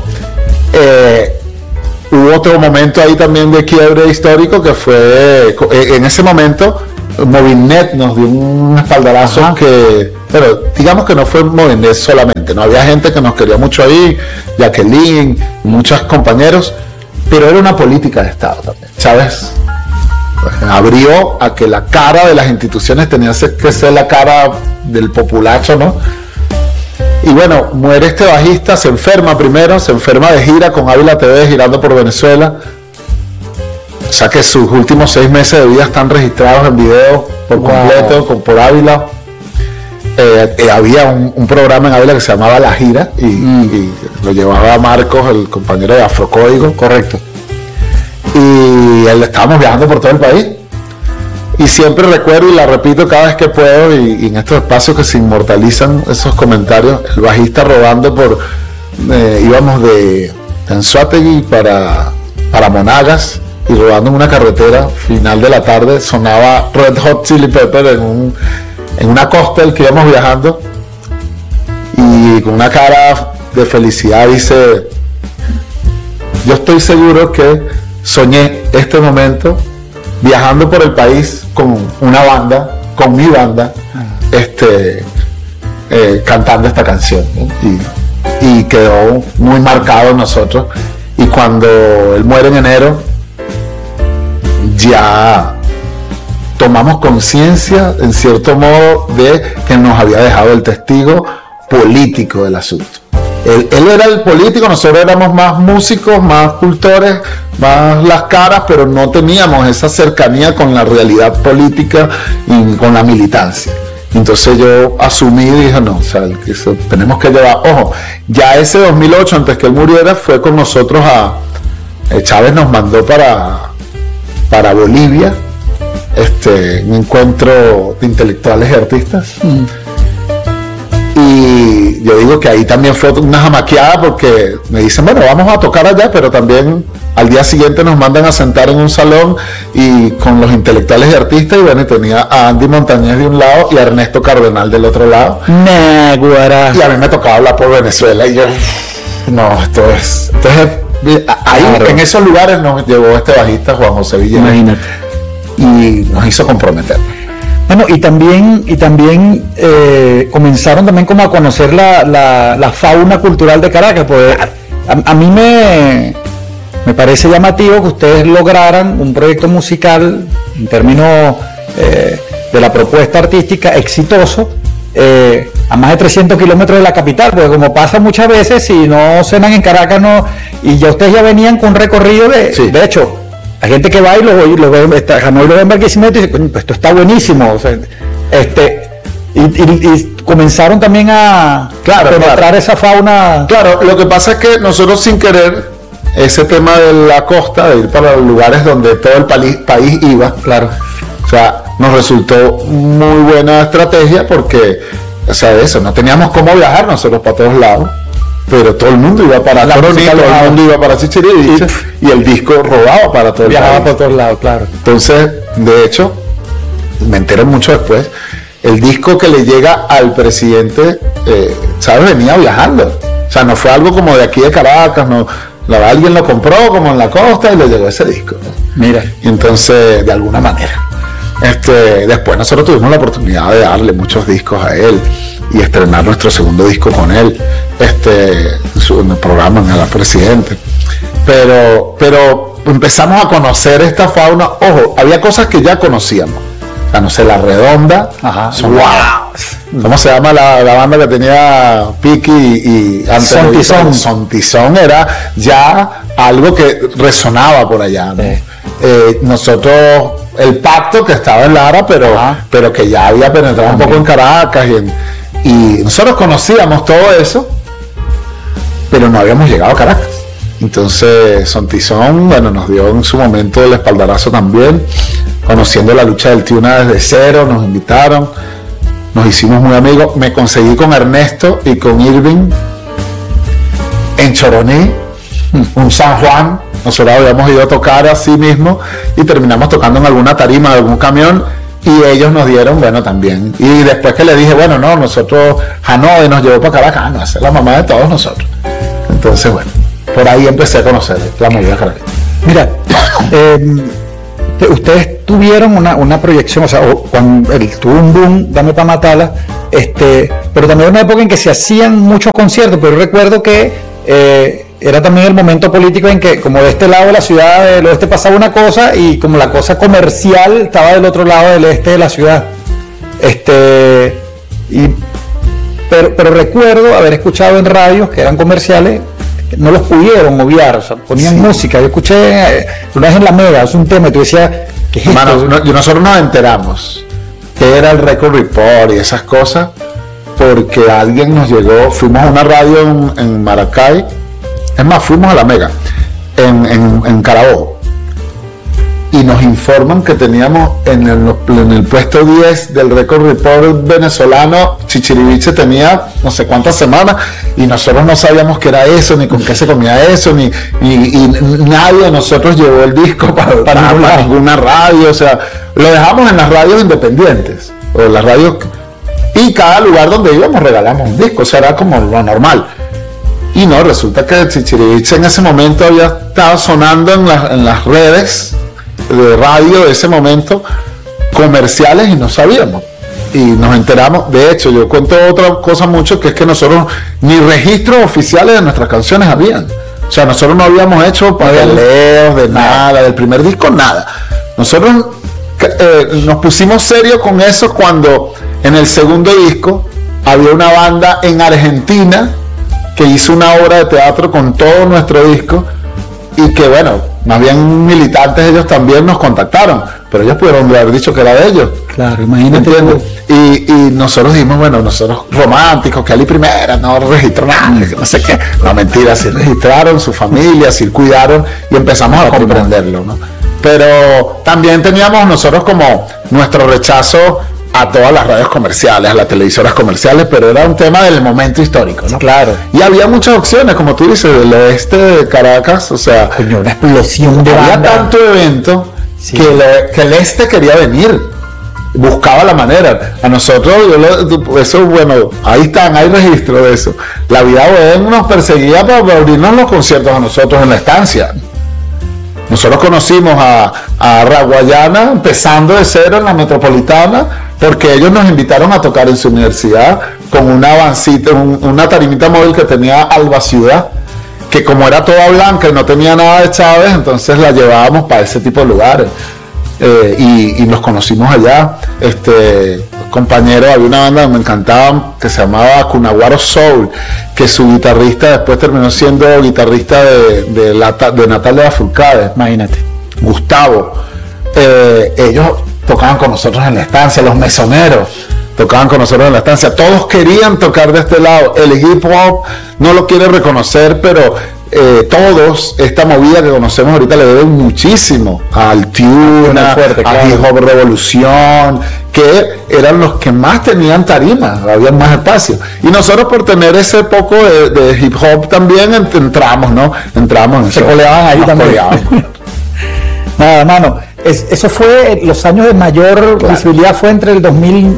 Speaker 3: Hubo otro momento ahí también de quiebre histórico que fue, en ese momento, Movinet nos dio un espaldarazo pero digamos que no fue Movinet solamente, no había gente que nos quería mucho ahí, Jacqueline, muchos compañeros, pero era una política de Estado también, ¿sabes? Abrió a que la cara de las instituciones tenía que ser la cara del populacho, ¿no? Y bueno, muere este bajista, se enferma primero, se enferma de gira con Ávila TV, girando por Venezuela. O sea que sus últimos 6 meses de vida están registrados en video por completo, por Ávila. Había un programa en Ávila que se llamaba La Gira y lo llevaba Marcos, el compañero de Afrocódigo.
Speaker 1: Correcto.
Speaker 3: Y estábamos viajando por todo el país. Y siempre recuerdo y la repito cada vez que puedo, y en estos espacios que se inmortalizan esos comentarios, el bajista rodando íbamos de Anzoátegui para Monagas, y rodando en una carretera, final de la tarde, sonaba Red Hot Chili Pepper en una costa que íbamos viajando, y con una cara de felicidad dice, yo estoy seguro que soñé este momento viajando por el país con una banda, con mi banda, cantando esta canción, ¿no? Y quedó muy marcado en nosotros. Y cuando él muere en enero, ya tomamos conciencia, en cierto modo, de que nos había dejado el testigo político del asunto. Él era el político, nosotros éramos más músicos, más cultores, más las caras, pero no teníamos esa cercanía con la realidad política y con la militancia. Entonces yo asumí y dije, no, o sea, tenemos que llevar, ojo, ya ese 2008, antes que él muriera, fue con nosotros Chávez nos mandó para Bolivia, un encuentro de intelectuales y artistas. Y yo digo que ahí también fue una jamaqueada, porque me dicen, bueno, vamos a tocar allá, pero también al día siguiente nos mandan a sentar en un salón y con los intelectuales y artistas, y bueno, tenía a Andy Montañez de un lado y a Ernesto Cardenal del otro lado. Y a mí me tocaba hablar por Venezuela y yo, no, esto es ahí, claro. En esos lugares nos llevó este bajista, Juan José Villena. Imagínate. Y nos hizo comprometer.
Speaker 1: Bueno, y también comenzaron también como a conocer la fauna cultural de Caracas, pues a mí me parece llamativo que ustedes lograran un proyecto musical en términos de la propuesta artística exitoso a más de 300 kilómetros de la capital, porque como pasa muchas veces, si no cenan en Caracas, y ya ustedes ya venían con un recorrido de hecho, hay gente que va y lo ve, Hanoi lo ve en Barquisimeto y dice, pues esto está buenísimo, o sea, y comenzaron también a penetrar esa fauna.
Speaker 3: Claro, lo que pasa es que nosotros sin querer, ese tema de la costa, de ir para los lugares donde todo el país iba,
Speaker 1: claro,
Speaker 3: o sea, nos resultó muy buena estrategia, porque, o sea, eso, no teníamos cómo viajar nosotros para todos lados, pero todo el mundo iba para Coronita, todo el mundo iba para Chichiriviche, y el disco rodaba para todo el país.
Speaker 1: Viajaba por todos lados, claro.
Speaker 3: Entonces, de hecho, me enteré mucho después, el disco que le llega al presidente, ¿sabes? Venía viajando. O sea, no fue algo como de aquí de Caracas, no. Alguien lo compró como en la costa y le llegó ese disco, ¿no?
Speaker 1: Mira.
Speaker 3: Y entonces, de alguna manera. Después nosotros tuvimos la oportunidad de darle muchos discos a él y estrenar nuestro segundo disco con él, en el programa en el presidente. Pero empezamos a conocer esta fauna. Ojo, había cosas que ya conocíamos. O sea, no sé, La Redonda.
Speaker 1: Ajá.
Speaker 3: Wow. ¿Cómo se llama la banda que tenía Piki y antes? Sontizón era ya algo que resonaba por allá, ¿no? Nosotros, el Pacto, que estaba en Lara, pero que ya había penetrado un poco en Caracas, y nosotros conocíamos todo eso, pero no habíamos llegado a Caracas. Entonces Sontizón, bueno, nos dio en su momento el espaldarazo también, conociendo la lucha del Tiuna desde cero, nos invitaron, nos hicimos muy amigos. Me conseguí con Ernesto y con Irving en Choroní, un San Juan. Nosotros habíamos ido a tocar así mismo y terminamos tocando en alguna tarima de algún camión y ellos nos dieron, bueno, también. Y después que le dije, bueno, no, nosotros, Hanoi nos llevó para Caracas, no, esa es la mamá de todos nosotros. Entonces, bueno, por ahí empecé a conocer la movida Caracas.
Speaker 1: Mira, ustedes tuvieron una proyección, o sea, cuando tuvo un boom, Dame pa' Matarla, pero también una época en que se hacían muchos conciertos, pero recuerdo que era también el momento político en que, como de este lado de la ciudad del oeste pasaba una cosa y como la cosa comercial estaba del otro lado del este de la ciudad. Pero recuerdo haber escuchado en radios que eran comerciales, no los pudieron obviar, o sea, ponían música. Yo escuché una vez en La Mega, es un tema, y tú decías, ¿qué es esto?
Speaker 3: Nosotros nos enteramos que era el Record Report y esas cosas, porque alguien nos llegó, fuimos a una radio en Maracay, es más, fuimos a La Mega, en Carabobo, y nos informan que teníamos en el puesto 10 del Record Report venezolano, Chichiriviche tenía no sé cuántas semanas, y nosotros no sabíamos qué era eso, ni con qué se comía eso, y nadie de nosotros llevó el disco para ninguna radio, o sea, lo dejamos en las radios independientes, o las radios, y cada lugar donde íbamos regalamos un disco, o sea, era como lo normal. Y no, resulta que Chichiriviche en ese momento había estado sonando en las redes de radio de ese momento, comerciales, y no sabíamos. Y nos enteramos. De hecho, yo cuento otra cosa mucho, que es que nosotros ni registros oficiales de nuestras canciones habían. O sea, nosotros no habíamos hecho papeleos de nada, del primer disco, nada. Nosotros nos pusimos serios con eso cuando en el segundo disco había una banda en Argentina que hizo una obra de teatro con todo nuestro disco, y que bueno, más bien militantes ellos también nos contactaron, pero ellos pudieron haber dicho que era de ellos.
Speaker 1: Claro, imagínate.
Speaker 3: Y nosotros dijimos, bueno, nosotros románticos, que Ali Primera no registró nada, no sé qué. No, mentira, sí registraron su familia, sí cuidaron, y empezamos a comprenderlo, ¿no? Pero también teníamos nosotros como nuestro rechazo a todas las radios comerciales, a las televisoras comerciales, pero era un tema del momento histórico, ¿no?
Speaker 1: Claro.
Speaker 3: Y había muchas opciones, como tú dices, del oeste de Caracas, o sea,
Speaker 1: coño, una explosión de
Speaker 3: había
Speaker 1: banda.
Speaker 3: tanto evento,
Speaker 1: sí,
Speaker 3: que el este quería venir, buscaba la manera. A nosotros, eso, bueno, ahí están, hay registro de eso. La Vida Bohème nos perseguía para abrirnos los conciertos a nosotros en la estancia. Nosotros conocimos a Raguayana empezando de cero en la Metropolitana, porque ellos nos invitaron a tocar en su universidad con una avancita, una tarimita móvil que tenía Alba Ciudad, que como era toda blanca y no tenía nada de Chávez, entonces la llevábamos para ese tipo de lugares. Y nos conocimos allá. Compañeros, había una banda que me encantaba que se llamaba Cunaguaro Soul, que su guitarrista después terminó siendo guitarrista de Natalia Lafourcade.
Speaker 1: Imagínate.
Speaker 3: Gustavo. Ellos tocaban con nosotros en la estancia, los mesoneros tocaban con nosotros en la estancia, todos querían tocar de este lado. El hip hop no lo quiere reconocer, pero todos, esta movida que conocemos ahorita le deben muchísimo al Tuna, a Hip Hop Revolución, que eran los que más tenían tarimas, había más espacio. Y nosotros, por tener ese poco de hip hop también entramos, ¿no? Entramos,
Speaker 1: se coleaban ahí también. Nada, mano, eso fue los años de mayor visibilidad, fue entre el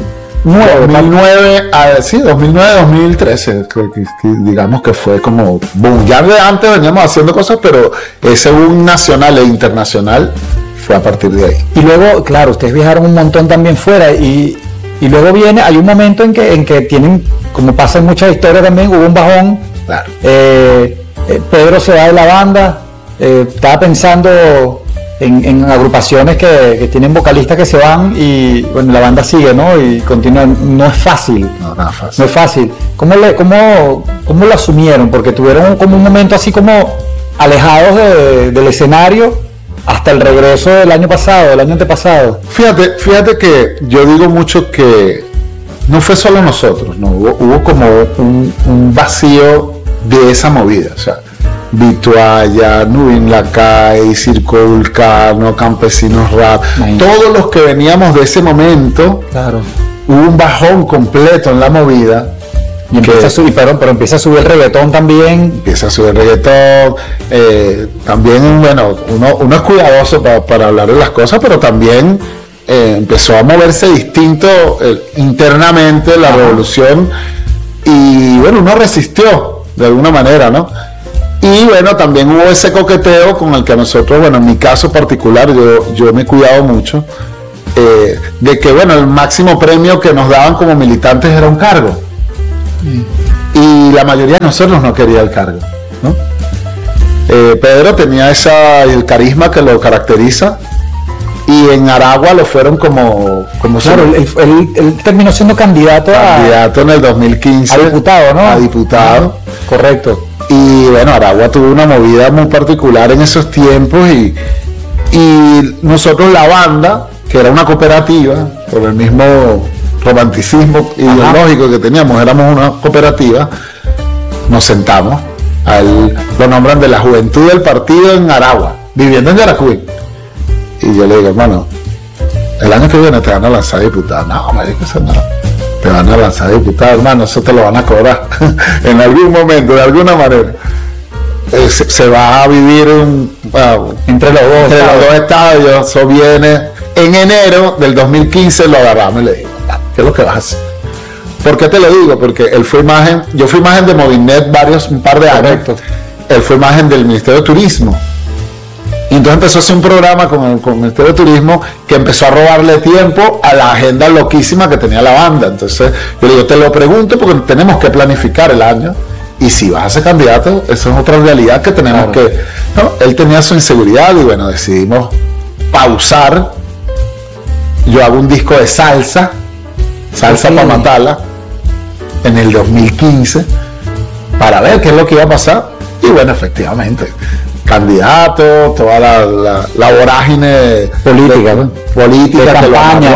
Speaker 1: 2009,
Speaker 3: 2013, digamos que fue como boom. Ya de antes veníamos haciendo cosas, pero ese boom nacional e internacional fue a partir de ahí.
Speaker 1: Y luego, claro, ustedes viajaron un montón también fuera, y luego hay un momento en que tienen, como pasa en muchas historias también, hubo un bajón.
Speaker 3: Claro.
Speaker 1: Pedro se va de la banda, estaba pensando en agrupaciones que tienen vocalistas que se van, y bueno, la banda sigue, ¿no? Y continúa. No es fácil.
Speaker 3: No es fácil.
Speaker 1: No es fácil. ¿Cómo lo asumieron? Porque tuvieron como un momento así como alejados del escenario hasta el regreso del año pasado, del año antepasado.
Speaker 3: Fíjate que yo digo mucho que no fue solo nosotros, ¿no? Hubo como un vacío de esa movida, o sea, Vitualla, Nubin Lacay, Circo Vulcano, Campesinos Rap, todos los que veníamos de ese momento,
Speaker 1: claro,
Speaker 3: hubo un bajón completo en la movida.
Speaker 1: Y empieza a subir, pero empieza a subir el reggaetón también.
Speaker 3: Empieza a subir el reggaetón. También, bueno, uno es cuidadoso para hablar de las cosas, pero también empezó a moverse distinto internamente la revolución. Y bueno, uno resistió de alguna manera, ¿no? Y bueno, también hubo ese coqueteo con el que nosotros, bueno, en mi caso particular, yo me he cuidado mucho, de que, bueno, el máximo premio que nos daban como militantes era un cargo. Y la mayoría de nosotros no quería el cargo, ¿no? Pedro tenía el carisma que lo caracteriza, y en Aragua lo fueron como
Speaker 1: claro, él terminó siendo candidato
Speaker 3: en el 2015
Speaker 1: a diputado, ¿no?
Speaker 3: A diputado.
Speaker 1: Correcto.
Speaker 3: Y bueno, Aragua tuvo una movida muy particular en esos tiempos, y nosotros, la banda, que era una cooperativa, por el mismo romanticismo ideológico que teníamos, éramos una cooperativa, nos sentamos, a él lo nombran de la juventud del partido en Aragua, viviendo en Yaracuy, y yo le digo, hermano, el año que viene te van a lanzar diputado. No, marico, eso no, te van a lanzar diputado, hermano, eso te lo van a cobrar en algún momento, de alguna manera. Se va a vivir entre los dos estadios. Eso viene en enero del 2015, lo agarramos y le digo, ¿qué es lo que vas a hacer? ¿Por qué te lo digo? Porque él fue imagen, yo fui imagen de Movinet un par de años. Correcto. Él fue imagen del Ministerio de Turismo. Y entonces empezó a hacer un programa con el Ministerio de Turismo que empezó a robarle tiempo a la agenda loquísima que tenía la banda. Entonces yo le digo, te lo pregunto porque tenemos que planificar el año. Y si vas a ser candidato, eso es otra realidad que tenemos que... ¿no? Él tenía su inseguridad y bueno, decidimos pausar. Yo hago un disco de salsa para matarla, en el 2015, para ver qué es lo que iba a pasar. Y bueno, efectivamente, candidato, toda la vorágine política de campaña,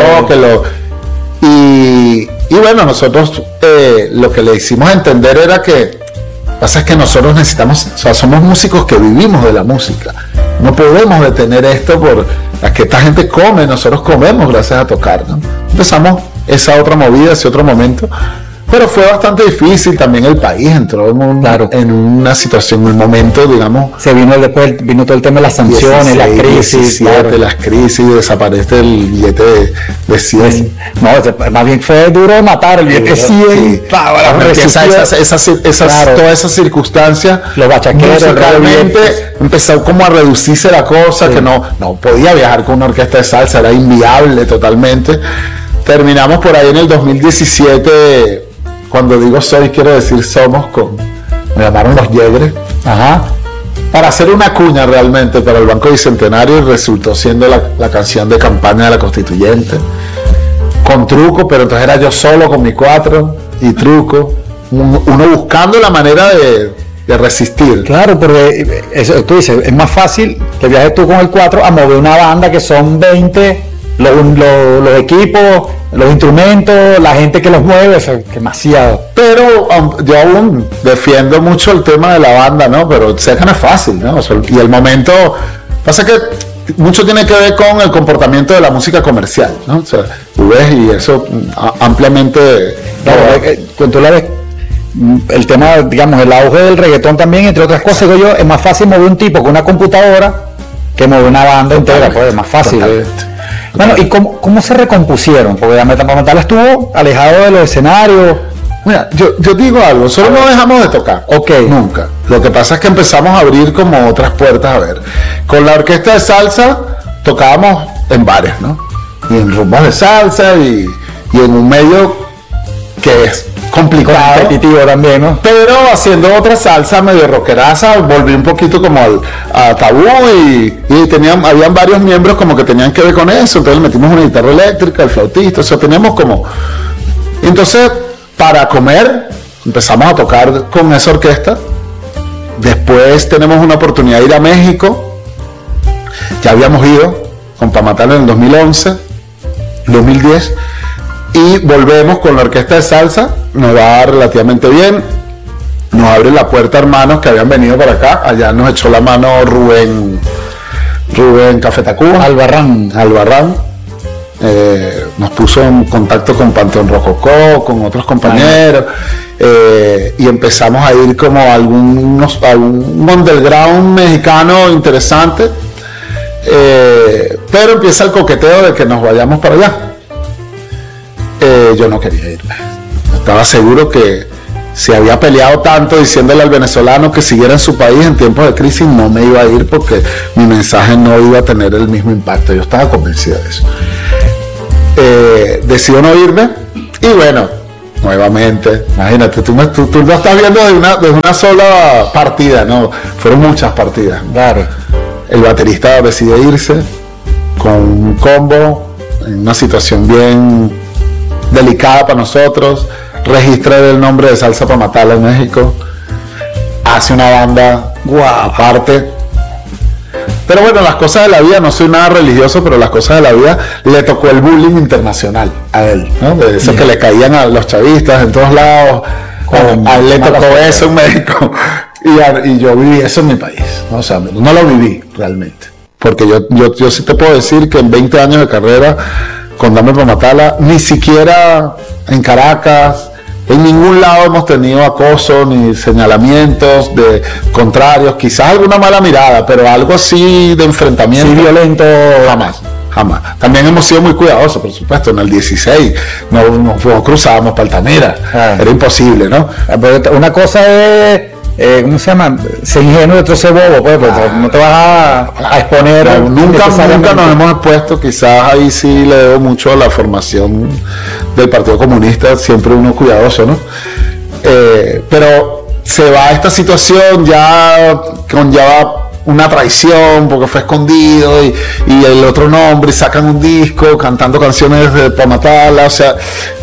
Speaker 3: y bueno, nosotros lo que le hicimos entender era que pasa es que nosotros necesitamos, o sea, somos músicos que vivimos de la música. No podemos detener esto por la que esta gente come, nosotros comemos gracias a tocar, ¿no? Empezamos esa otra movida, ese otro momento, pero fue bastante difícil. También el país entró en una situación, un momento, digamos.
Speaker 1: Se vino todo el tema de las sanciones, 16, la crisis.
Speaker 3: 17, las crisis, desaparece el billete de 100.
Speaker 1: No, más bien fue duro matar el billete de 100.
Speaker 3: Toda esa circunstancia,
Speaker 1: los bachaqueros,
Speaker 3: realmente empezó como a reducirse la cosa, que no podía viajar con una orquesta de salsa, era inviable totalmente. Terminamos por ahí en el 2017. Cuando digo soy, quiero decir somos, me llamaron los Yegres, para hacer una cuña realmente para el Banco Bicentenario, y resultó siendo la canción de campaña de la Constituyente, con Truco, pero entonces era yo solo con mi 4 y Truco, uno buscando la manera de resistir.
Speaker 1: Claro, porque eso, tú dices, es más fácil que viajes tú con el 4 a mover una banda que son 20, los equipos, los instrumentos, la gente que los mueve, eso es demasiado.
Speaker 3: Pero yo aún defiendo mucho el tema de la banda, ¿no? Pero sé que no es fácil, ¿no? O sea, y el momento, pasa que mucho tiene que ver con el comportamiento de la música comercial, ¿no? O sea, tú ves, y eso ampliamente...
Speaker 1: Cuando tú la ves, el tema, digamos, el auge del reggaetón también, entre otras cosas, digo yo, es más fácil mover un tipo con una computadora que mover una banda entera, pues es más fácil. Bueno, ¿y cómo se recompusieron? Porque ya Matarla estuvo alejado de los escenarios.
Speaker 3: Mira, yo digo algo, solo no dejamos de tocar. Nunca. Lo que pasa es que empezamos a abrir como otras puertas. A ver, con la orquesta de salsa tocábamos en bares, ¿no? Y en rumbas de salsa y en un medio que es complicado,
Speaker 1: competitivo también, ¿no?
Speaker 3: Pero haciendo otra salsa medio rockeraza, volví un poquito como a Tabú, y habían varios miembros como que tenían que ver con eso. Entonces le metimos una guitarra eléctrica, el flautista, o sea, teníamos como... Entonces, para comer, empezamos a tocar con esa orquesta. Después tenemos una oportunidad de ir a México. Ya habíamos ido con Pa' Matarla en el 2011, 2010. Y volvemos con la orquesta de salsa, nos va relativamente bien, nos abre la puerta hermanos que habían venido para acá, allá nos echó la mano Rubén Café Tacuba,
Speaker 1: Albarrán,
Speaker 3: nos puso en contacto con Panteón Rococó, con otros compañeros, y empezamos a ir como a un underground mexicano interesante, pero empieza el coqueteo de que nos vayamos para allá. Yo no quería irme, estaba seguro que si había peleado tanto diciéndole al venezolano que siguiera en su país en tiempos de crisis, no me iba a ir porque mi mensaje no iba a tener el mismo impacto. Yo estaba convencido de eso. Decido no irme y bueno, nuevamente, imagínate, tú lo estás viendo de una sola partida, ¿no? Fueron muchas partidas.
Speaker 1: Claro.
Speaker 3: El baterista decide irse con un combo en una situación bien delicada para nosotros. Registra el nombre de Salsa para Matarla en México, hace una banda aparte. Pero bueno, las cosas de la vida, no soy nada religioso, pero las cosas de la vida, le tocó el bullying internacional a él, ¿no? De eso que le caían a los chavistas en todos lados, a él le tocó eso en México, y yo viví eso en mi país, ¿no? O sea, no lo viví realmente, porque yo sí te puedo decir que en 20 años de carrera con Dame para Matarla, ni siquiera en Caracas, en ningún lado hemos tenido acoso ni señalamientos de contrarios, quizás alguna mala mirada, pero algo así de enfrentamiento.
Speaker 1: Sí, violento.
Speaker 3: Jamás. También hemos sido muy cuidadosos, por supuesto. En el 16 no cruzábamos para Altamira. Era imposible, ¿no?
Speaker 1: Una cosa es, ¿cómo se llama? Ser ingenuo y otro ser bobo, pues, no te vas a exponer.
Speaker 3: No, nunca nos hemos expuesto, quizás ahí sí le debo mucho a la formación del Partido Comunista, siempre uno cuidadoso, ¿no? Pero se va esta situación, ya conlleva una traición porque fue escondido y el otro nombre, y sacan un disco cantando canciones para matarla, o sea,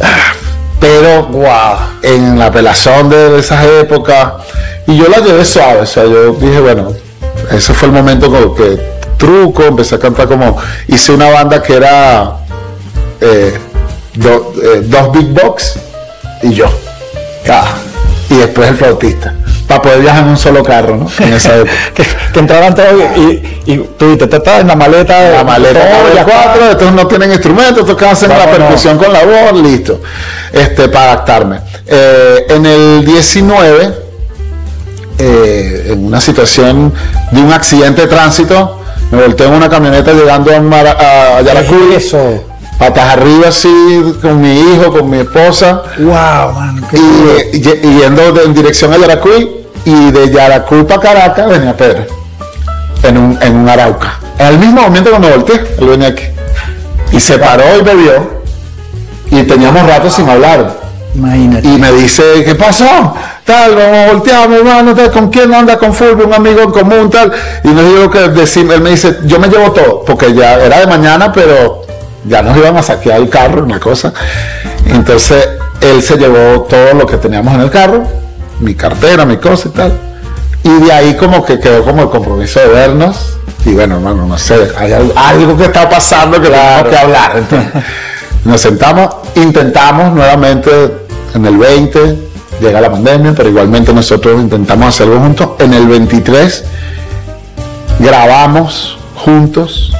Speaker 3: pero en la pelazón de esas épocas, y yo la llevé suave, o sea, yo dije, bueno, ese fue el momento que truco, empecé a cantar hice una banda que era dos big box y yo, y después el flautista, para poder viajar en un solo carro, ¿no? En esa época.
Speaker 1: que entraban todos y tú te estás en la maleta.
Speaker 3: La maleta de 4, estos no tienen instrumentos, estos que hacen la percusión con la voz, listo. Para adaptarme. En el 19, en una situación de un accidente de tránsito, me volteé en una camioneta llegando a Yaracuy.
Speaker 1: Eso.
Speaker 3: Patas arriba así, con mi hijo, con mi esposa.
Speaker 1: Wow, man.
Speaker 3: Y yendo en dirección a Yaracuy, y de Yaracuy para Caracas venía Pedro, en un Arauca. En el mismo momento cuando volteé, él venía aquí. Y se paró y me vio, y teníamos rato sin hablar.
Speaker 1: Imagínate.
Speaker 3: Y me dice, ¿qué pasó? Tal, vamos, volteamos, hermano, tal, ¿con quién anda? Con Fulvio, un amigo en común, tal. Y nos dijo que él me dice, yo me llevo todo, porque ya era de mañana, pero ya nos iban a saquear el carro, una cosa. Entonces él se llevó todo lo que teníamos en el carro, mi cartera, mi cosa y tal. Y de ahí como que quedó como el compromiso de vernos. Y bueno, hermano, no sé, hay algo que está pasando que tenemos que hablar. Entonces, nos sentamos, intentamos nuevamente en el 20, llega la pandemia, pero igualmente nosotros intentamos hacer algo juntos. En el 23 grabamos juntos.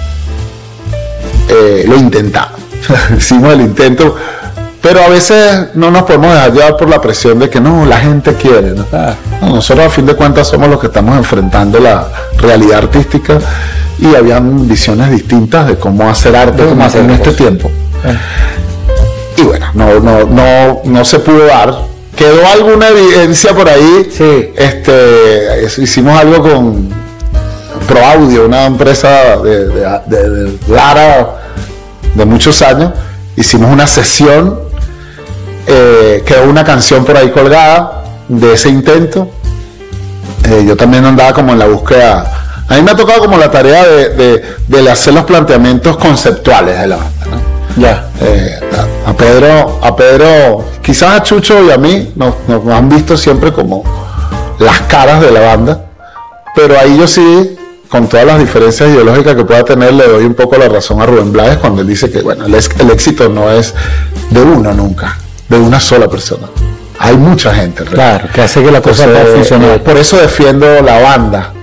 Speaker 3: Lo intentamos, hicimos el intento, pero a veces no nos podemos dejar llevar por la presión de que no, la gente quiere, ¿no? No, nosotros a fin de cuentas somos los que estamos enfrentando la realidad artística, y habían visiones distintas de cómo hacer arte en este tiempo. Y bueno, no se pudo dar. Quedó alguna evidencia por ahí.
Speaker 1: Sí.
Speaker 3: Hicimos algo con Pro Audio, una empresa de Lara de muchos años. Hicimos una sesión, quedó una canción por ahí colgada de ese intento. Yo también andaba como en la búsqueda. A mí me ha tocado como la tarea de hacer los planteamientos conceptuales de la banda, ¿no?
Speaker 1: Ya.
Speaker 3: A Pedro, quizás a Chucho y a mí nos han visto siempre como las caras de la banda, pero ahí yo sí, con todas las diferencias ideológicas que pueda tener, le doy un poco la razón a Rubén Blades cuando él dice que bueno, el éxito no es de uno nunca, de una sola persona. Hay mucha gente,
Speaker 1: claro, que hace que la cosa pueda funcionar.
Speaker 3: Por eso defiendo la banda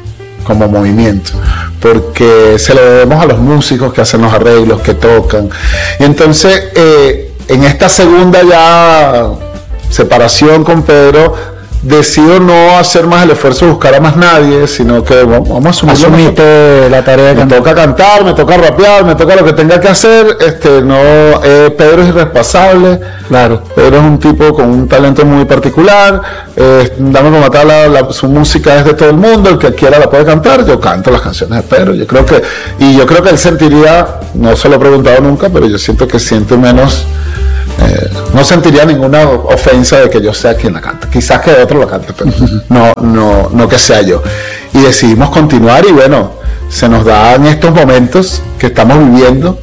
Speaker 3: como movimiento, porque se lo debemos a los músicos que hacen los arreglos, que tocan. Y entonces, en esta segunda ya separación con Pedro, decido no hacer más el esfuerzo de buscar a más nadie, sino que vamos a asumir.
Speaker 1: Asumiste la tarea de
Speaker 3: cantar. Me toca cantar, me toca rapear, me toca lo que tenga que hacer. Pedro es irresponsable.
Speaker 1: Claro.
Speaker 3: Pedro es un tipo con un talento muy particular. Dame como matar, su música es de todo el mundo. El que quiera la puede cantar. Yo canto las canciones de Pedro. Yo creo que él sentiría, no se lo he preguntado nunca, pero yo siento que siente menos. No sentiría ninguna ofensa de que yo sea quien la canta. Quizás que otro la cante, pero no que sea yo. Y decidimos continuar y bueno, se nos dan estos momentos que estamos viviendo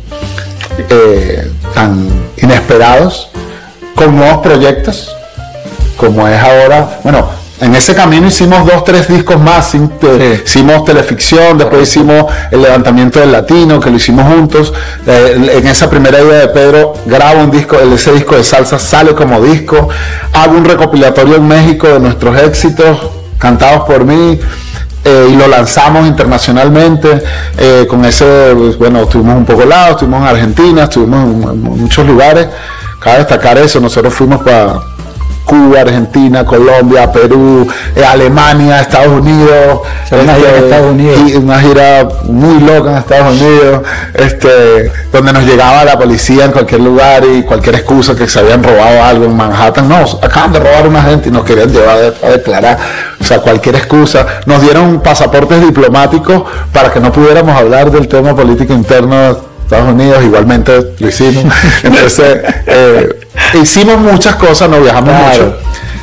Speaker 3: tan inesperados, con nuevos proyectos, como es ahora. Bueno, en ese camino hicimos 2-3 discos más. Hicimos Teleficción, después hicimos El Levantamiento del Latino, que lo hicimos juntos. En esa primera idea de Pedro, grabo un disco, ese disco de salsa sale como disco. Hago un recopilatorio en México de nuestros éxitos, cantados por mí, y lo lanzamos internacionalmente. Con ese, estuvimos un poco lados, estuvimos en Argentina, estuvimos en muchos lugares. Cabe destacar eso, nosotros fuimos para Cuba, Argentina, Colombia, Perú, Alemania, Estados Unidos, y una gira muy loca en Estados Unidos, donde nos llegaba la policía en cualquier lugar y cualquier excusa que se habían robado algo en Manhattan. No, acaban de robar a una gente y nos querían llevar a declarar. O sea, cualquier excusa. Nos dieron pasaportes diplomáticos para que no pudiéramos hablar del tema político interno de Estados Unidos, igualmente lo hicimos. Entonces, hicimos muchas cosas, nos viajamos mucho.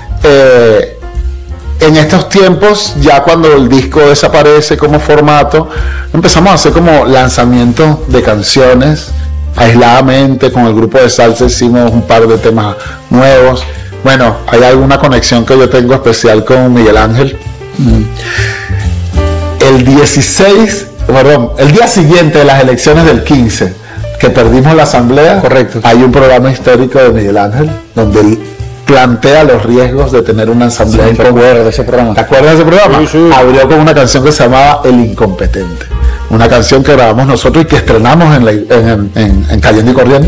Speaker 3: En estos tiempos, ya cuando el disco desaparece como formato, empezamos a hacer como lanzamientos de canciones aisladamente. Con el grupo de salsa hicimos un par de temas nuevos. Bueno, hay alguna conexión que yo tengo especial con Miguel Ángel. El día siguiente de las elecciones del 15, que perdimos la asamblea,
Speaker 1: correcto,
Speaker 3: hay un programa histórico de Miguel Ángel donde él plantea los riesgos de tener una asamblea.
Speaker 1: Sí, ¿te acuerdas de ese programa?
Speaker 3: ¿Te acuerdas de ese programa?
Speaker 1: Sí, sí.
Speaker 3: Abrió con una canción que se llamaba El Incompetente, una canción que grabamos nosotros y que estrenamos en Cayendo y Corriendo.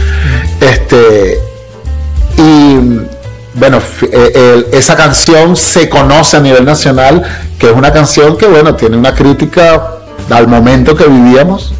Speaker 3: Bueno, esa canción se conoce a nivel nacional, que es una canción que, bueno, tiene una crítica al momento que vivíamos,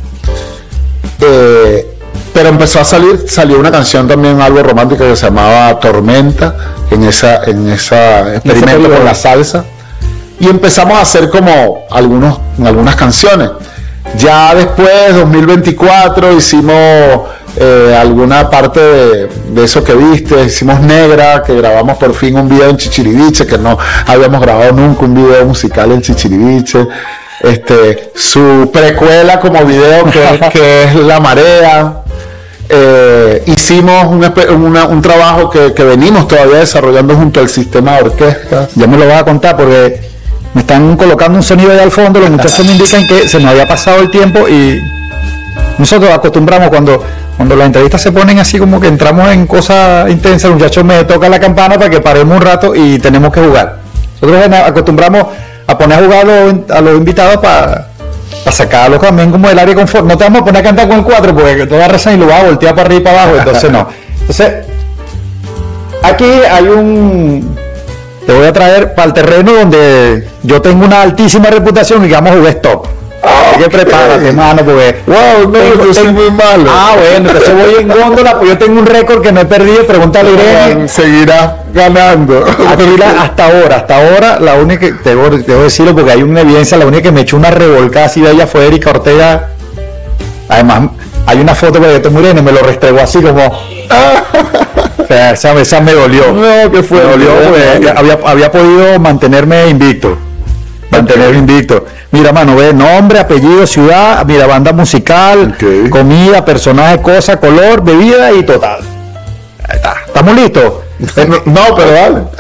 Speaker 3: pero empezó a salió una canción también, algo romántica, que se llamaba Tormenta, en esa experimento con la salsa, y empezamos a hacer como algunas canciones. Ya después, 2024, hicimos alguna parte de eso que viste. Hicimos Negra, que grabamos por fin un video en Chichiriviche, que no habíamos grabado nunca un video musical en Chichiriviche. Su precuela como video, que es La Marea. Hicimos un trabajo que venimos todavía desarrollando junto al sistema de orquesta.
Speaker 1: Ya me lo vas a contar porque me están colocando un sonido allá al fondo. Los muchachos me indican que se nos había pasado el tiempo y nosotros acostumbramos cuando las entrevistas se ponen así como que entramos en cosas intensas, el muchacho me toca la campana para que paremos un rato y tenemos que jugar. Nosotros acostumbramos a poner a jugar a los invitados para sacarlos también como del área de confort. No te vamos a poner a cantar con el 4 porque tú agarras y lo vas a voltear para arriba y para abajo, entonces no. Entonces, aquí hay te voy a traer para el terreno donde yo tengo una altísima reputación y que vamos a jugar stop. Hay que prepárate, mano, porque
Speaker 3: yo soy muy malo.
Speaker 1: Bueno, entonces voy en góndola, pues yo tengo un récord que no he perdido. Pregúntale a Irene.
Speaker 3: Seguirá ganando.
Speaker 1: Hasta ahora, la única que debo decirlo porque hay una evidencia, la única que me echó una revolcada así de allá fue Erika Ortega. Además, hay una foto que yo Irene me lo restregó así como. O sea, esa me dolió.
Speaker 3: No, que fue.
Speaker 1: Me dolió porque había podido mantenerme invicto. Mira, mano, ve nombre, apellido, ciudad, mira, banda musical, comida, personaje, cosa, color, bebida y total. Ahí está. ¿Estamos listos?
Speaker 3: No, pero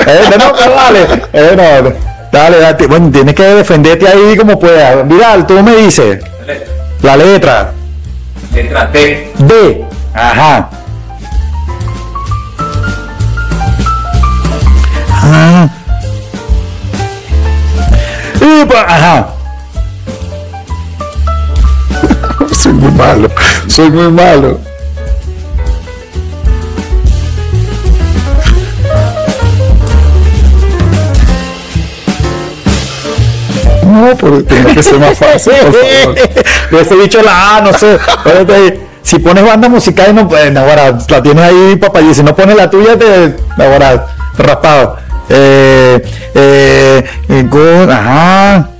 Speaker 3: dale.
Speaker 1: Dale. Bueno, tienes que defenderte ahí como puedas. Viral, tú me dices. La letra.
Speaker 4: Letra D.
Speaker 1: D. Ajá. Ajá.
Speaker 3: Soy muy malo. Soy muy malo. No, porque tiene que ser más fácil, por favor.
Speaker 1: Hubiese dicho la A, no sé. Si pones banda musical, no puedes, ahora la tienes ahí, papá, y si no pones la tuya, ahora raspado. Ajá.